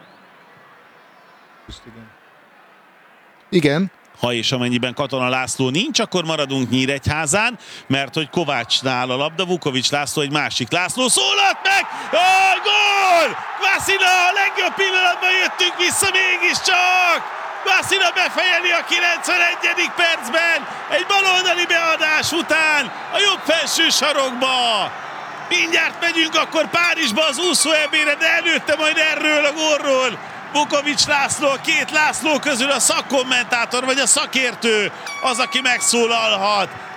Speaker 2: Igen.
Speaker 1: Ha és amennyiben Katona László nincs, akkor maradunk Nyíregyházán, mert hogy Kovácsnál a labda, Vukovics László egy másik László szólalt meg! Oh, gól! Kvasina, a legjobb pillanatban jöttünk vissza mégiscsak! Kvasina befejeli a kilencvenegyedik percben, egy baloldali beadás után a jobb felső sarokba. Mindjárt megyünk akkor Párizsba az úszó ebére, de előtte majd erről a gólról Vukovics László, a két László közül a szakkommentátor vagy a szakértő az, aki megszólalhat.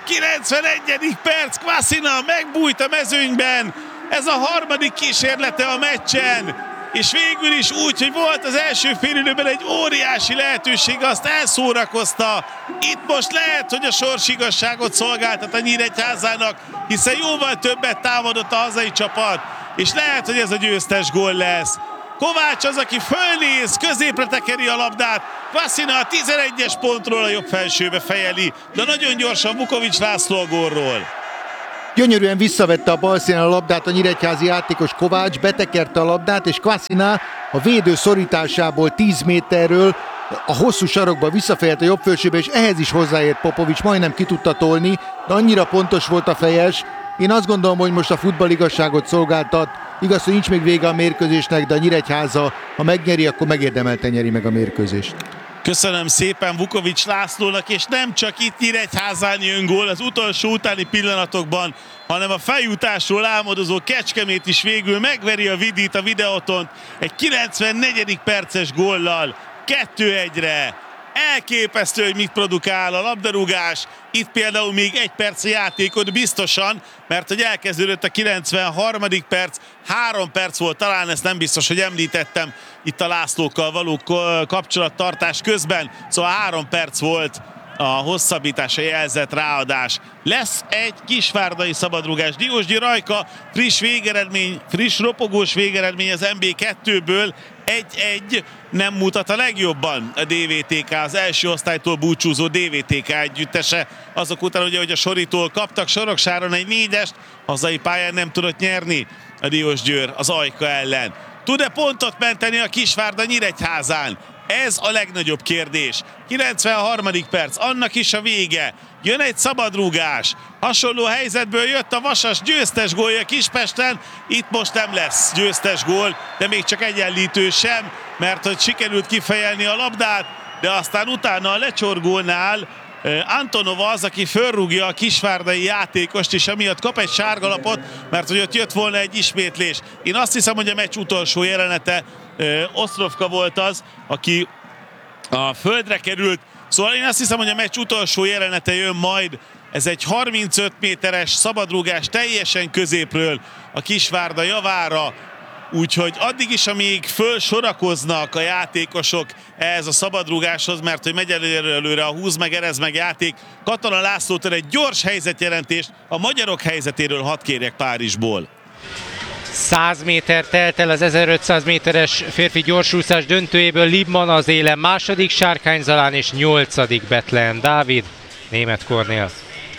Speaker 1: kilencvenegyedik perc, Kvasina megbújt a mezőnyben, ez a harmadik kísérlete a meccsen, és végül is úgy, hogy volt az első félidőben egy óriási lehetőség, azt elszórakozta. Itt most lehet, hogy a sors igazságot szolgáltat a Nyíregyházának, hiszen jóval többet támadott a hazai csapat, és lehet, hogy ez a győztes gól lesz. Kovács az, aki fölnéz, középre tekeri a labdát, Kvasina a tizenegyes pontról a jobb felsőbe fejeli, de nagyon gyorsan Vukovics László a gólról.
Speaker 2: Gyönyörűen visszavette a bal színen a labdát a nyíregyházi játékos Kovács, betekerte a labdát, és Kvasina a védő szorításából tíz méterről a hosszú sarokba visszafejelt a jobb felsőbe, és ehhez is hozzáért Popovics, majdnem ki tudta tolni, de annyira pontos volt a fejes. Én azt gondolom, hogy most a futball igazságot szolgáltat. Igaz, hogy nincs még vége a mérkőzésnek, de a Nyíregyháza, ha megnyeri, akkor megérdemelten nyeri meg a mérkőzést.
Speaker 1: Köszönöm szépen Vukovics Lászlónak, és nem csak itt Nyíregyházán jön gól az utolsó utáni pillanatokban, hanem a feljutásról álmodozó Kecskemét is végül megveri a Vidit a Videótont egy kilencvennegyedik perces góllal, kettő egyre. Elképesztő, hogy mit produkál a labdarúgás. Itt például még egy perc játékot biztosan, mert hogy elkezdődött a kilencvenharmadik perc, három perc volt talán, ezt nem biztos, hogy említettem itt a Lászlókkal való kapcsolattartás közben, szóval három perc volt a hosszabbítása jelzett ráadás. Lesz egy kisvárdai szabadrugás. Diósgyi Rajka, friss végeredmény, friss ropogós végeredmény az em bé kettőből, egy-egy nem mutat a legjobban a dé vé té ká, az első osztálytól búcsúzó dé vé té ká együttese. Azok után ugye, hogy a Soritól kaptak Soroksáron egy négyest, hazai pályán nem tudott nyerni a Diósgyőr az Ajka ellen. Tud-e pontot menteni a Kisvárda Nyíregyházán? Ez a legnagyobb kérdés. kilencvenharmadik perc, annak is a vége. Jön egy szabadrúgás. Hasonló helyzetből jött a Vasas győztes gólja Kispesten. Itt most nem lesz győztes gól, de még csak egyenlítő sem, mert hogy sikerült kifejelni a labdát, de aztán utána a lecsorgónál Antonova az, aki fölrúgja a kisvárdai játékost, és emiatt kap egy sárgalapot, mert hogy ott jött volna egy ismétlés. Én azt hiszem, hogy a meccs utolsó jelenete Osztrovka volt az, aki a földre került. Szóval én azt hiszem, hogy a meccs utolsó jelenete jön majd. Ez egy harmincöt méteres szabadrúgás teljesen középről a Kisvárda javára. Úgyhogy addig is, amíg fölsorakoznak a játékosok ehhez a szabadrúgáshoz, mert hogy megy előre, előre a húz meg, erez meg játék. Katona Lászlótól egy gyors helyzetjelentést a magyarok helyzetéről hadd kérjek Párizsból.
Speaker 3: száz méter telt el az ezerötszáz méteres férfi gyorsúszás döntőjéből. Liebmann az élen második, Sárkány Zalán és nyolcadik Bethlehem Dávid, Németh Kornél.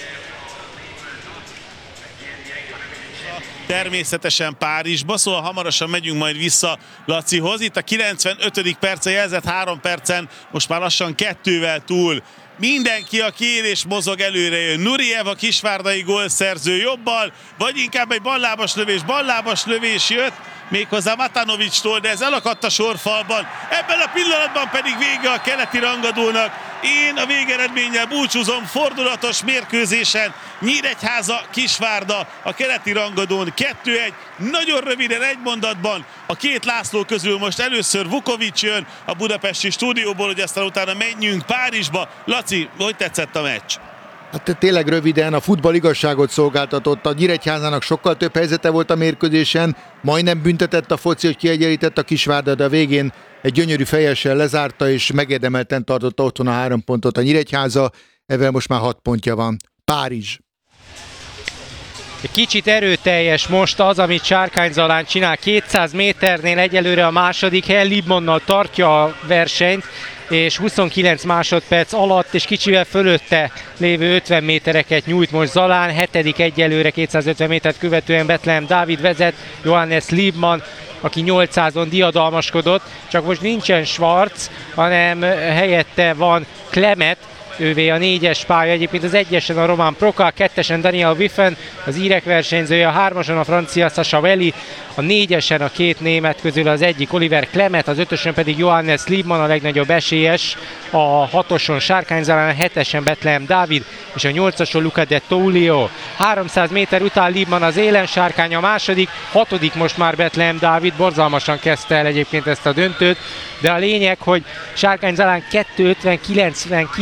Speaker 1: Természetesen Párizsba, szóval hamarosan megyünk majd vissza Lacihoz. Itt a kilencvenötödik perce jelzett, három percen, most már lassan kettővel túl. Mindenki, aki él és mozog, előre jön. Nuriev, a kisvárdai gólszerző jobbal, vagy inkább egy ballábas lövés. Ballábas lövés jött, méghozzá Matanovicstól, de ez elakadt a sorfalban. Ebben a pillanatban pedig vége a keleti rangadónak. Én a végeredménnyel búcsúzom fordulatos mérkőzésen. Nyíregyháza, Kisvárda a keleti rangadón kettő egy. Nagyon röviden egy mondatban a két László közül most először Vukovics jön a budapesti stúdióból, hogy aztán utána menjünk Párizsba. Laci, hogy tetszett a meccs?
Speaker 2: Hát tényleg röviden, a futball igazságot szolgáltatott, a Nyíregyházának sokkal több helyzete volt a mérkőzésen, majdnem büntetett a foci, hogy kiegyenlített a Kisvárda, de a végén egy gyönyörű fejessel lezárta, és megérdemelten tartotta otthon a három pontot a Nyíregyháza, ezzel most már hat pontja van. Párizs.
Speaker 3: Egy kicsit erőteljes most az, amit Sárkány Zalán csinál. kétszáz méternél egyelőre a második hely, Liebmannnal tartja a versenyt, és huszonkilenc másodperc alatt és kicsivel fölötte lévő ötven métereket nyújt most Zalán. Hetedik egyelőre kétszázötven métert követően Bethlehem Dávid vezet, Johannes Liebmann, aki nyolcszázon diadalmaskodott, csak most nincsen Schwarz, hanem helyette van Klemet, ővé a négyes pálya, egyébként az egyesen a román Proka, kettesen Daniel Wiffen, az írek versenyzője, a hármason a francia Sasha Veli, a négyesen a két német közül az egyik Oliver Klemet, az ötösen pedig Johannes Liebmann a legnagyobb esélyes, a hatoson Sárkány Zalán, a hetesen Bethlehem Dávid, és a nyolcason Luca de Tullio. háromszáz méter után Liebmann az élen, Sárkány a második, hatodik most már Bethlehem Dávid, borzalmasan kezdte el egyébként ezt a döntőt, de a lényeg, hogy Sárkány Zalán kettő ötven kilencvenkilenccel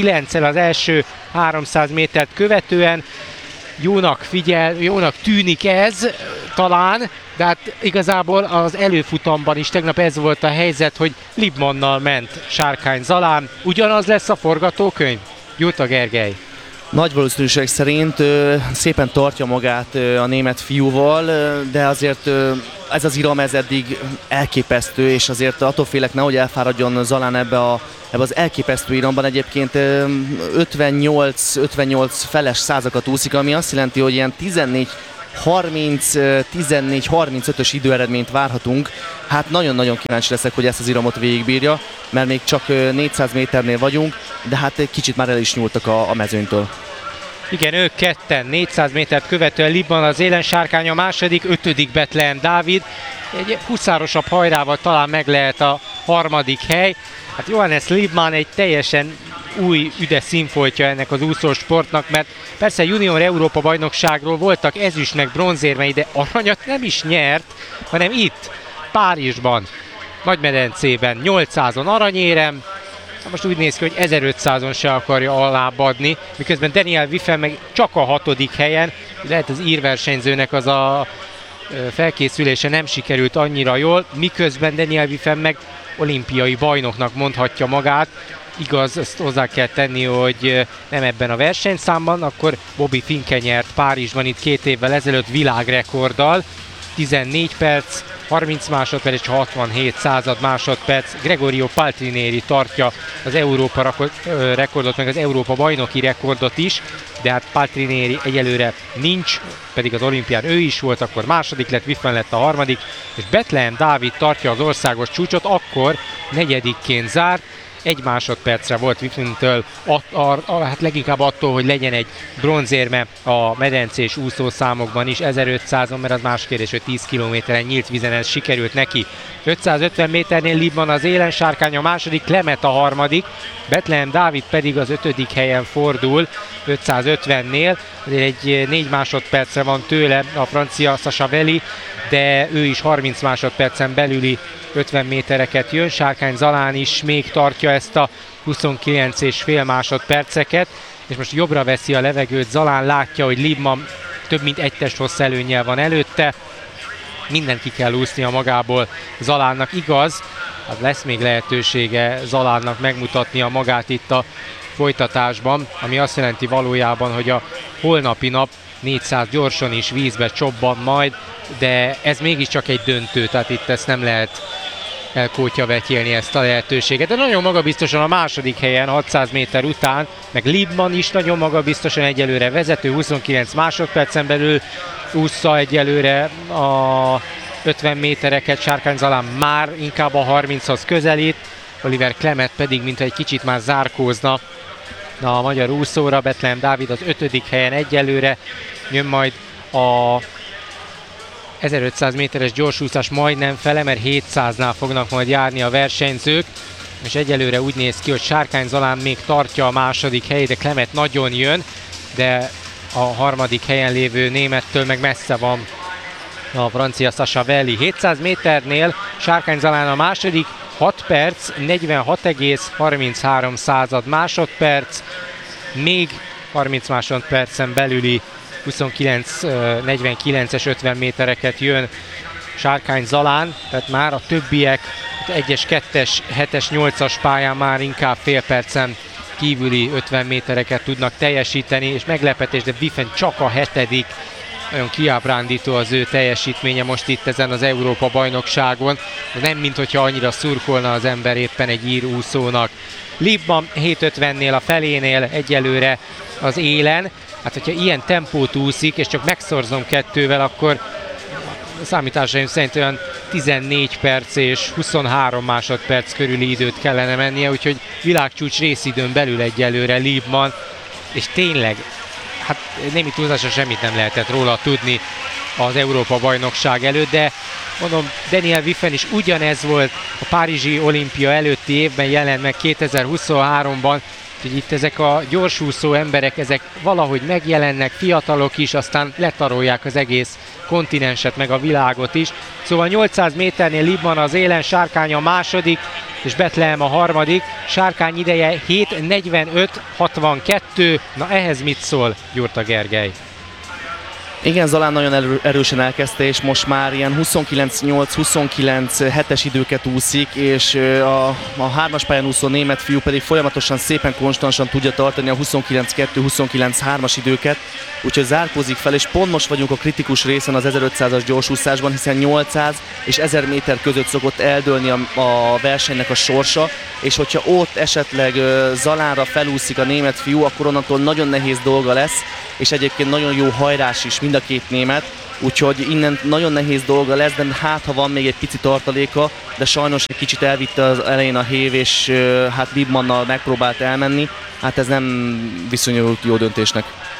Speaker 3: az első háromszáz métert követően. Jónak figyel, jónak tűnik ez talán, de hát igazából az előfutamban is tegnap ez volt a helyzet, hogy Liebmannnal ment Sárkány Zalán. Ugyanaz lesz a forgatókönyv? Jutta Gergely.
Speaker 4: Nagy valószínűség szerint ö, szépen tartja magát ö, a német fiúval, ö, de azért ö, ez az iram ez eddig elképesztő, és azért attól félek, nehogy elfáradjon Zalán ebbe, a, ebbe az elképesztő iramban. Egyébként ö, ötvennyolc ötvennyolc feles százakat úszik, ami azt jelenti, hogy ilyen tizennégy harminc, tizennégy harmincötös időeredményt várhatunk. Hát nagyon-nagyon kíváncsi leszek, hogy ezt az iramot végigbírja, mert még csak négyszáz méternél vagyunk, de hát egy kicsit már el is nyúltak a, a mezőnytől.
Speaker 3: Igen, ők ketten, négyszáz métert követően Liebmann az élen, Sárkány a második, ötödik Bethlehem Dávid. Egy huszárosabb hajrával talán meg lehet a harmadik hely. Hát Johannes Liebmann egy teljesen új üde színfoltja ennek az úszósportnak, mert persze junior Európa bajnokságról voltak ezüst meg bronzérmei, de aranyat nem is nyert, hanem itt, Párizsban, Nagymedencében, nyolcszázon aranyérem. Most úgy néz ki, hogy ezerötszázon se akarja alábbadni, miközben Daniel Wiffen meg csak a hatodik helyen. Lehet az írversenyzőnek az a felkészülése nem sikerült annyira jól, miközben Daniel Wiffen meg olimpiai bajnoknak mondhatja magát. Igaz, ezt hozzá kell tenni, hogy nem ebben a versenyszámban, akkor Bobby Finke nyert Párizsban itt két évvel ezelőtt világrekorddal. tizennégy perc, harminc másodperc és hatvanhét század másodperc. Gregorio Paltrinieri tartja az Európa rekordot, meg az Európa bajnoki rekordot is, de hát Paltrinieri egyelőre nincs, pedig az olimpián ő is volt, akkor második lett, Wiffen lett a harmadik, és Bethlehem Dávid tartja az országos csúcsot, akkor negyedikként zárt. Egy másodpercre volt Wiffentől, hát leginkább attól, hogy legyen egy bronzérme a medencés úszószámokban is, ezerötszázon, mert az más kérdés, hogy tíz kilométeren nyílt vízen ez sikerült neki. ötszázötven méternél Liebmann az élen, Sárkány a második, Klemet a harmadik, Bethlehem Dávid pedig az ötödik helyen fordul, ötszázötvennél, azért egy négy másodpercre van tőle a francia Sachavelli, de ő is harminc másodpercen belüli ötven métereket jön, Sárkány Zalán is még tartja ezt a huszonkilenc és fél másodperceket, és most jobbra veszi a levegőt, Zalán látja, hogy Liebmann több mint egy testhossz előnnyel van előtte, mindent ki kell úsznia magából Zalánnak, igaz, hát lesz még lehetősége Zalánnak megmutatnia magát itt a folytatásban, ami azt jelenti valójában, hogy a holnapi nap négyszáz gyorsan is vízbe csobban majd, de ez mégiscsak egy döntő, tehát itt ezt nem lehet elkótyavetjelni ezt a lehetőséget. De nagyon magabiztosan a második helyen, hatszáz méter után, meg Liebmann is nagyon magabiztosan egyelőre vezető, huszonkilenc másodpercen belül ússza egyelőre a ötven métereket, Sárkány Zalán már inkább a harminchoz közelít, Oliver Klemet pedig, mint egy kicsit már zárkózna a magyar úszóra, Bethlehem Dávid az ötödik helyen egyelőre, jön majd a ezerötszáz méteres gyorsúszás majdnem fele, mert hétszáznál fognak majd járni a versenyzők, és egyelőre úgy néz ki, hogy Sárkány Zalán még tartja a második helyét, de Klemet nagyon jön, de a harmadik helyen lévő némettől meg messze van a francia Sachavelli. hétszáz méternél Sárkány Zalán a második, hat perc, negyvenhat egész harminchárom század másodperc, még harminc másodpercen belüli huszonkilenc negyvenkilences ötven métereket jön Sárkány Zalán, tehát már a többiek egyes, kettes, hetes, nyolcas pályán már inkább fél percen kívüli ötven métereket tudnak teljesíteni, és meglepetés, de Wiffen csak a hetedik, nagyon kiábrándító az ő teljesítménye most itt ezen az Európa bajnokságon, de nem mint hogyha annyira szurkolna az ember éppen egy ír úszónak. Liebmann hét ötvennél a felénél egyelőre az élen, hát hogyha ilyen tempót úszik, és csak megszorzom kettővel, akkor számításaim szerint olyan tizennégy perc és huszonhárom másodperc körüli időt kellene mennie, úgyhogy világcsúcs részidőn belül egyelőre Liebmann, és tényleg, hát némi túlzásra semmit nem lehetett róla tudni az Európa bajnokság előtt, de mondom, Daniel Wiffen is ugyanez volt a párizsi olimpia előtti évben, jelent meg kétezer-huszonháromban, Úgyhogy itt ezek a gyorsúszó emberek, ezek valahogy megjelennek, fiatalok is, aztán letarolják az egész kontinenset, meg a világot is. Szóval nyolcszáz méternél Liebmann az élen, Sárkány a második, és Bethlehem a harmadik. Sárkány ideje hét negyvenöt hatvankettő. Na ehhez mit szól Gyurta Gergely?
Speaker 4: Igen, Zalán nagyon erő, erősen elkezdte, és most már ilyen huszonkilenc nyolc huszonkilenc hetes időket úszik, és a, a hármas pályán úszó német fiú pedig folyamatosan szépen konstansan tudja tartani a huszonkilenc kettő huszonkilenc hármas időket, úgyhogy zárkózik fel, és pont most vagyunk a kritikus részen az ezerötszázas gyorsúszásban, hiszen nyolcszáz és ezer méter között szokott eldőlni a, a versenynek a sorsa, és hogyha ott esetleg Zalánra felúszik a német fiú, akkor onnantól nagyon nehéz dolga lesz, és egyébként nagyon jó hajrás is mind a két német, úgyhogy innen nagyon nehéz dolga lesz, de hát ha van még egy pici tartaléka, de sajnos egy kicsit elvitte az elején a hév, és hát Liebmannnal megpróbált elmenni, hát ez nem viszonyult jó döntésnek.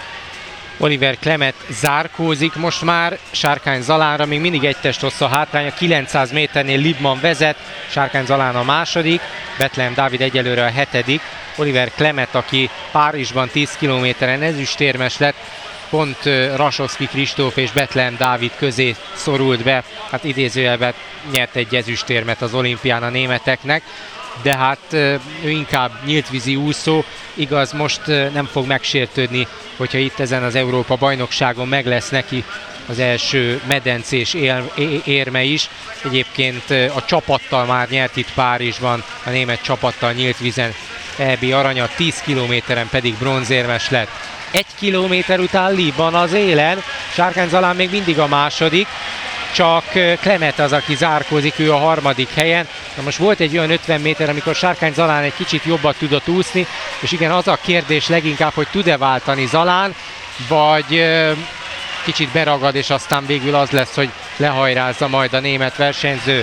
Speaker 3: Oliver Klemet zárkózik most már, Sárkány Zalánra még mindig egy test hossza hátránya, kilencszáz méternél Liebmann vezet, Sárkány Zalán a második, Bethlehem Dávid egyelőre a hetedik, Oliver Klemet, aki Párizsban tíz kilométeren ezüstérmes lett, pont Rasowski Kristóf és Bethlehem Dávid közé szorult be, hát idézőjelben nyert egy ezüstérmet az olimpián a németeknek, de hát ő inkább nyíltvízi úszó, igaz, most nem fog megsértődni, hogyha itt ezen az Európa bajnokságon meg lesz neki az első medencés érme is. Egyébként a csapattal már nyert itt Párizsban, a német csapattal nyílt vízen é bé aranyat, tíz kilométeren pedig bronzérmes lett. Egy kilométer után Liebmann az élen, Sárkány Zalán még mindig a második, csak Klemet az, aki zárkózik, ő a harmadik helyen. Na most volt egy olyan ötven méter, amikor Sárkány Zalán egy kicsit jobbat tudott úszni, és igen, az a kérdés leginkább, hogy tud-e váltani Zalán, vagy kicsit beragad, és aztán végül az lesz, hogy lehajrázza majd a német versenyző.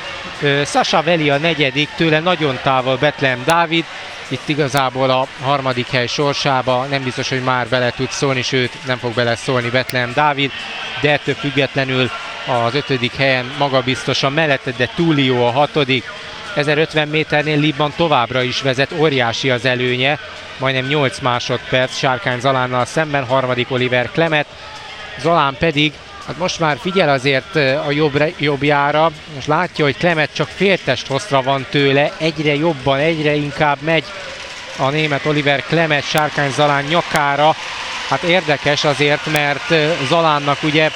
Speaker 3: Sasha Veli a negyedik, tőle nagyon távol Bethlehem Dávid, itt igazából a harmadik hely sorsába nem biztos, hogy már bele tud szólni, sőt nem fog bele szólni Bethlehem Dávid, de ettől függetlenül az ötödik helyen magabiztosan mellette, de Tullio a hatodik. ezerötven méternél Liebmann továbbra is vezet, óriási az előnye, majdnem nyolc másodperc Sárkány Zalánnal szemben, harmadik Oliver Klemet, Zalán pedig hát most már figyel azért a jobb, jobbjára, most látja, hogy Klemet csak féltest hosszra van tőle, egyre jobban, egyre inkább megy a német Oliver Klemet Sárkány Zalán nyakára. Hát érdekes azért, mert Zalánnak ugye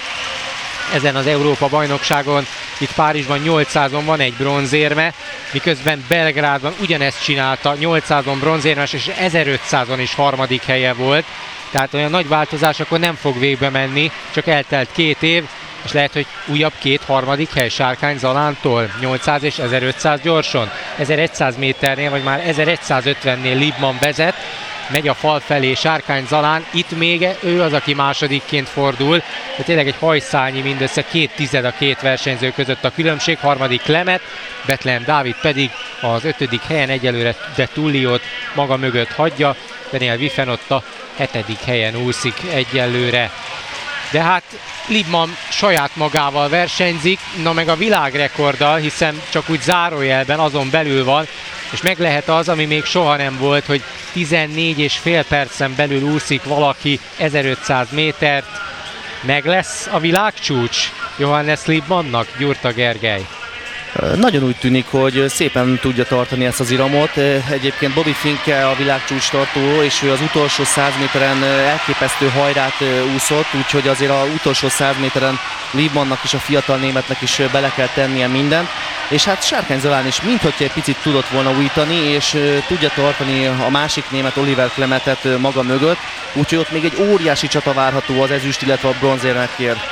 Speaker 3: ezen az Európa bajnokságon itt Párizsban nyolcszázon van egy bronzérme, miközben Belgrádban ugyanezt csinálta, nyolcszázon bronzérmes és ezerötszázon is harmadik helye volt. Tehát olyan nagy változás akkor nem fog végbe menni, csak eltelt két év, és lehet, hogy újabb két harmadik hely Sárkány Zalántól, nyolcszáz és ezerötszáz gyorson. ezerszáz méternél, vagy már ezerszázötvennél Liebmann vezet, megy a fal felé Sárkány Zalán, itt még ő az, aki másodikként fordul, de tényleg egy hajszálnyi, mindössze két tized a két versenyző között a különbség, harmadik Klemet, Bethlehem Dávid pedig az ötödik helyen egyelőre de Tulliót maga mögött hagyja, Daniel Wiffen ott a hetedik helyen úszik egyelőre. De hát Liebmann saját magával versenyzik, na meg a világrekorddal, hiszen csak úgy zárójelben azon belül van, és meg lehet az, ami még soha nem volt, hogy tizennégy és fél percen belül úszik valaki ezerötszáz métert. Meg lesz a világcsúcs Johannes Liebmannnak, Gyurta Gergely?
Speaker 4: Nagyon úgy tűnik, hogy szépen tudja tartani ezt az iramot. Egyébként Bobby Finke a világcsúcs tartó, és ő az utolsó száz méteren elképesztő hajrát úszott, úgyhogy azért az utolsó száz méteren Liebmannnak és a fiatal németnek is bele kell tennie mindent. És hát Sárkány Zalán is minthogyha egy picit tudott volna újítani, és tudja tartani a másik német Oliver Klemetet maga mögött, úgyhogy ott még egy óriási csata várható az ezüst, illetve a bronzérmekért.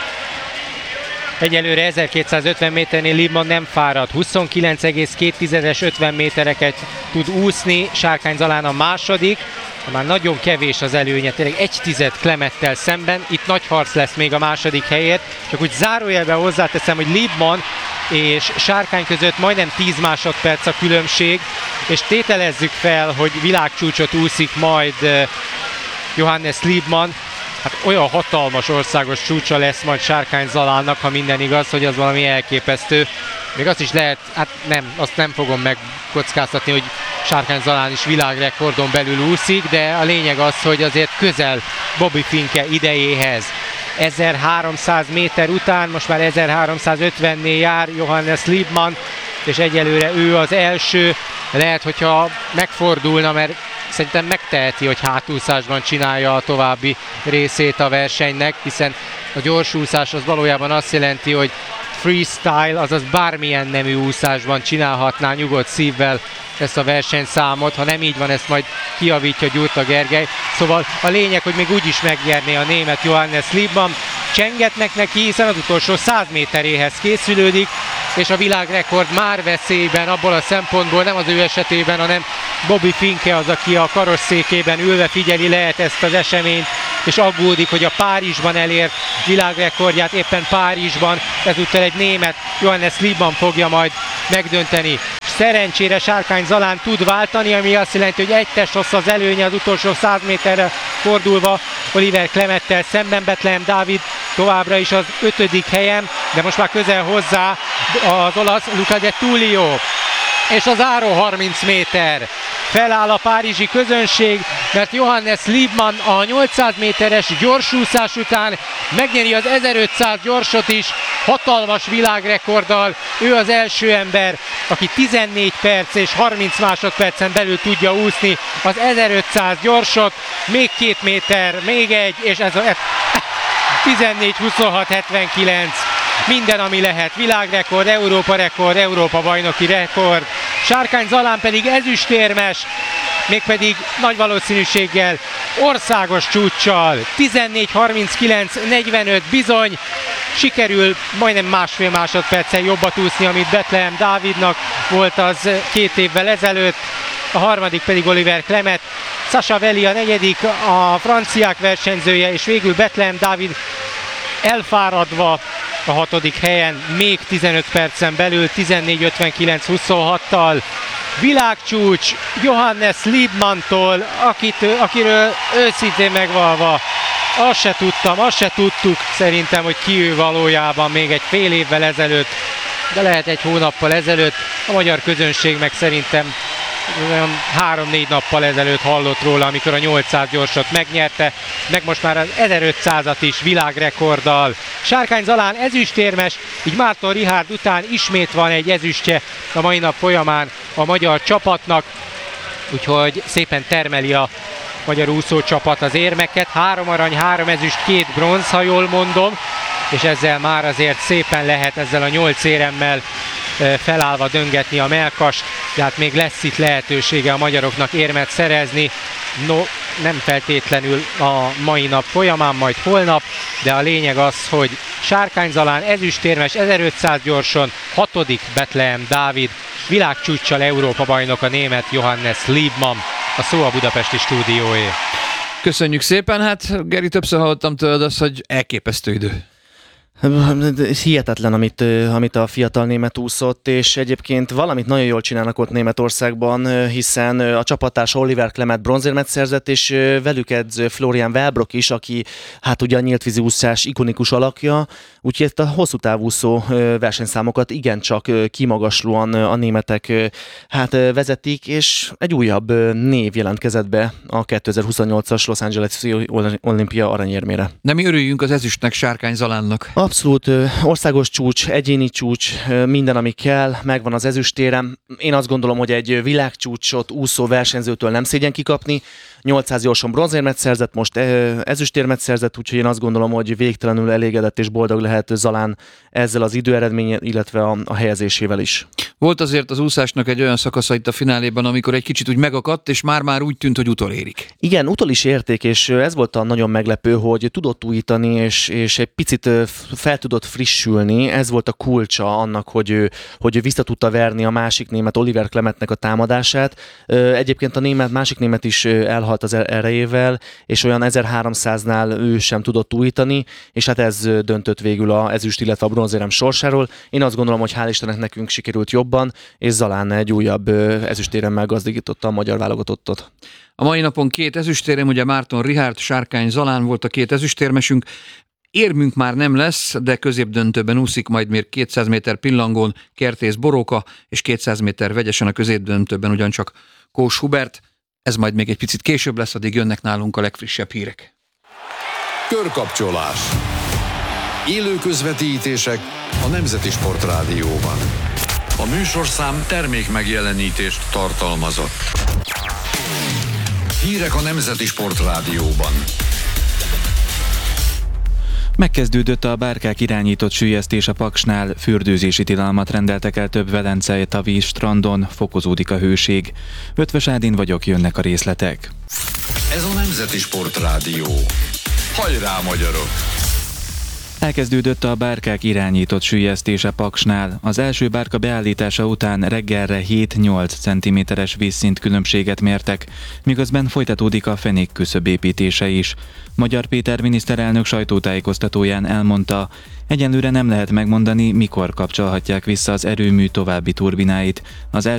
Speaker 3: Egyelőre ezerkétszázötven méternél Liebmann nem fárad, huszonkilenc egész két ötven métereket tud úszni, Sárkány Zalán a második, már nagyon kevés az előnye, tényleg egy tized Klemettel szemben, itt nagy harc lesz még a második helyért, csak úgy zárójelben hozzáteszem, hogy Liebmann és Sárkány között majdnem tíz másodperc a különbség, és tételezzük fel, hogy világcsúcsot úszik majd Johannes Liebmann, hát olyan hatalmas országos csúcsa lesz majd Sárkány Zalánnak, ha minden igaz, hogy az valami elképesztő. Még azt is lehet, hát nem, azt nem fogom megkockáztatni, hogy Sárkány Zalán is világrekordon belül úszik, de a lényeg az, hogy azért közel Bobby Finke idejéhez. ezerháromszáz méter után most már ezerháromszázötvennél jár Johannes Liebmann, és egyelőre ő az első. Lehet, hogyha megfordulna, mert szerintem megteheti, hogy hátúszásban csinálja a további részét a versenynek, hiszen a gyorsúszás az valójában azt jelenti, hogy freestyle, azaz bármilyen nemű úszásban csinálhatná nyugodt szívvel ezt a versenyszámot. Ha nem így van, ezt majd kijavítja Gyurta Gergely. Szóval a lényeg, hogy még úgy is megnyerné a német Johannes Liebmann. Csengetnek neki, hiszen az utolsó száz méteréhez készülődik, és a világrekord már veszélyben abból a szempontból, nem az ő esetében, hanem Bobby Finke az, aki a karosszékében ülve figyeli lehet ezt az eseményt, és aggódik, hogy a Párizsban elért világrekordját éppen Párizsban ezúttal egy német Johannes Liebmann fogja majd megdönteni. Szerencsére Sárkány Zalán tud váltani, ami azt jelenti, hogy egy testhossz az előnye az utolsó száz méterre fordulva Oliver Klemettel szemben. Bethlehem Dávid továbbra is az ötödik helyen, de most már közel hozzá az olasz Luca De Tullio. És az záró harminc méter. Feláll a párizsi közönség, mert Johannes Liebmann a nyolcszáz méteres gyorsúszás után megnyeri az ezerötszáz gyorsot is, hatalmas világrekorddal. Ő az első ember, aki tizennégy perc és harminc másodpercen belül tudja úszni az ezerötszáz gyorsot. Még két méter, még egy, és ez a tizennégy huszonhat hetvenkilenc. Minden, ami lehet. Világrekord, Európa rekord, Európa bajnoki rekord. Sárkány Zalán pedig ezüstérmes, mégpedig nagy valószínűséggel országos csúccsal. tizennégy harminckilenc negyvenöt bizony. Sikerül majdnem másfél másodperccel jobbat úszni, amit Bethlehem Dávidnak volt az két évvel ezelőtt. A harmadik pedig Oliver Klemet. Sasha Veli a negyedik, a franciák versenyzője, és végül Bethlehem Dávid elfáradva a hatodik helyen, még tizenöt percen belül, tizennégy ötvenkilenc huszonhattal. Világcsúcs Johannes Liebmanntól, akit, akiről őszintén megvalva azt se tudtam, azt se tudtuk szerintem, hogy ki ő valójában még egy fél évvel ezelőtt, de lehet egy hónappal ezelőtt. A magyar közönség meg szerintem olyan három-négy nappal ezelőtt hallott róla, amikor a nyolcszáz gyorsot megnyerte, meg most már az ezerötszázat is világrekorddal. Sárkány Zalán ezüstérmes, így Márton Richárd után ismét van egy ezüstje a mai nap folyamán a magyar csapatnak, úgyhogy szépen termeli a magyar úszócsapat az érmeket. Három arany, három ezüst, két bronz, ha jól mondom, és ezzel már azért szépen lehet ezzel a nyolc éremmel felállva döngetni a mellkast, de hát még lesz itt lehetősége a magyaroknak érmet szerezni. No, nem feltétlenül a mai nap folyamán, majd holnap, de a lényeg az, hogy Sárkány Zalán ezüstérmes, ezerötszáz gyorson, hatodik Bethlehem Dávid, világcsúccsal Európa bajnok a német Johannes Liebmann, a szó a budapesti stúdióé.
Speaker 5: Köszönjük szépen, hát Geri, többször hallottam tőled azt, hogy elképesztő idő.
Speaker 4: Hihetetlen, amit, amit a fiatal német úszott, és egyébként valamit nagyon jól csinálnak ott Németországban, hiszen a csapattársa Oliver Klemet bronzérmet szerzett, és velük edző Florian Wellbrock is, aki hát ugye a nyíltvízi úszás ikonikus alakja, úgyhogy ezt a hosszú távúszó versenyszámokat igencsak kimagaslóan a németek hát vezetik, és egy újabb név jelentkezett be a kétezer-huszonnyolcas Los Angeles-i olimpia aranyérmére.
Speaker 5: Nem örüljünk az ezüstnek, Sárkány Zalánnak.
Speaker 4: Abszolút országos csúcs, egyéni csúcs, minden, ami kell, megvan az ezüstérem. Én azt gondolom, hogy egy világcsúcsot úszó versenyzőtől nem szégyen kikapni. nyolcszáz gyorson bronzérmet szerzett, most ezüstérmet szerzett, úgyhogy én azt gondolom, hogy végtelenül elégedett és boldog lehet Zalán ezzel az időeredménnyel, illetve a, a helyezésével is.
Speaker 5: Volt azért az úszásnak egy olyan szakasza itt a fináléban, amikor egy kicsit úgy megakadt, és már-már úgy tűnt, hogy utolérik.
Speaker 4: Igen, utol is érték, és ez volt a nagyon meglepő, hogy tudott újítani, és, és egy picit fel tudott frissülni. Ez volt a kulcsa annak, hogy, hogy vissza tudta verni a másik német Oliver Klemetnek a támadását. Egyébként a német, másik német is elhalt az erejével, és olyan ezerháromszáznál ő sem tudott újítani, és hát ez döntött végül a ezüst, illetve a bronzérem sorsáról. Én azt gondolom, hogy hál' Istennek nekünk sikerült jobban, és Zalán egy újabb ezüstéremmel gazdagította a magyar válogatottot.
Speaker 5: A mai napon két ezüstérem, ugye Márton Richárd, Sárkány Zalán volt a két ezüstérmesünk. Érmünk már nem lesz, de középdöntőben úszik majd még kétszáz méter pillangón Kertész Boróka, és kétszáz méter vegyesen a középdöntőben ugyancsak Kós Hubert. Ez majd még egy picit később lesz, addig jönnek nálunk a legfrissebb hírek.
Speaker 8: Körkapcsolás. Élő közvetítések a Nemzeti Sportrádióban. A műsorszám termék megjelenítést tartalmazott. Hírek a Nemzeti Sportrádióban.
Speaker 9: Megkezdődött a bárkák irányított süllyesztés a Paksnál, fürdőzési tilalmat rendeltek el több velencei tavi strandon, fokozódik a hőség. Ötvös Ádin vagyok, jönnek a részletek.
Speaker 8: Ez a Nemzeti Sportrádió. Hajrá, magyarok!
Speaker 9: Elkezdődött a bárkák irányított süllyesztése Paksnál. Az első bárka beállítása után reggelre hét-nyolc centiméteres vízszint különbséget mértek, miközben folytatódik a fenék küszöb építése is. Magyar Péter miniszterelnök sajtótájékoztatóján elmondta, egyenlőre nem lehet megmondani, mikor kapcsolhatják vissza az erőmű további turbináit. Az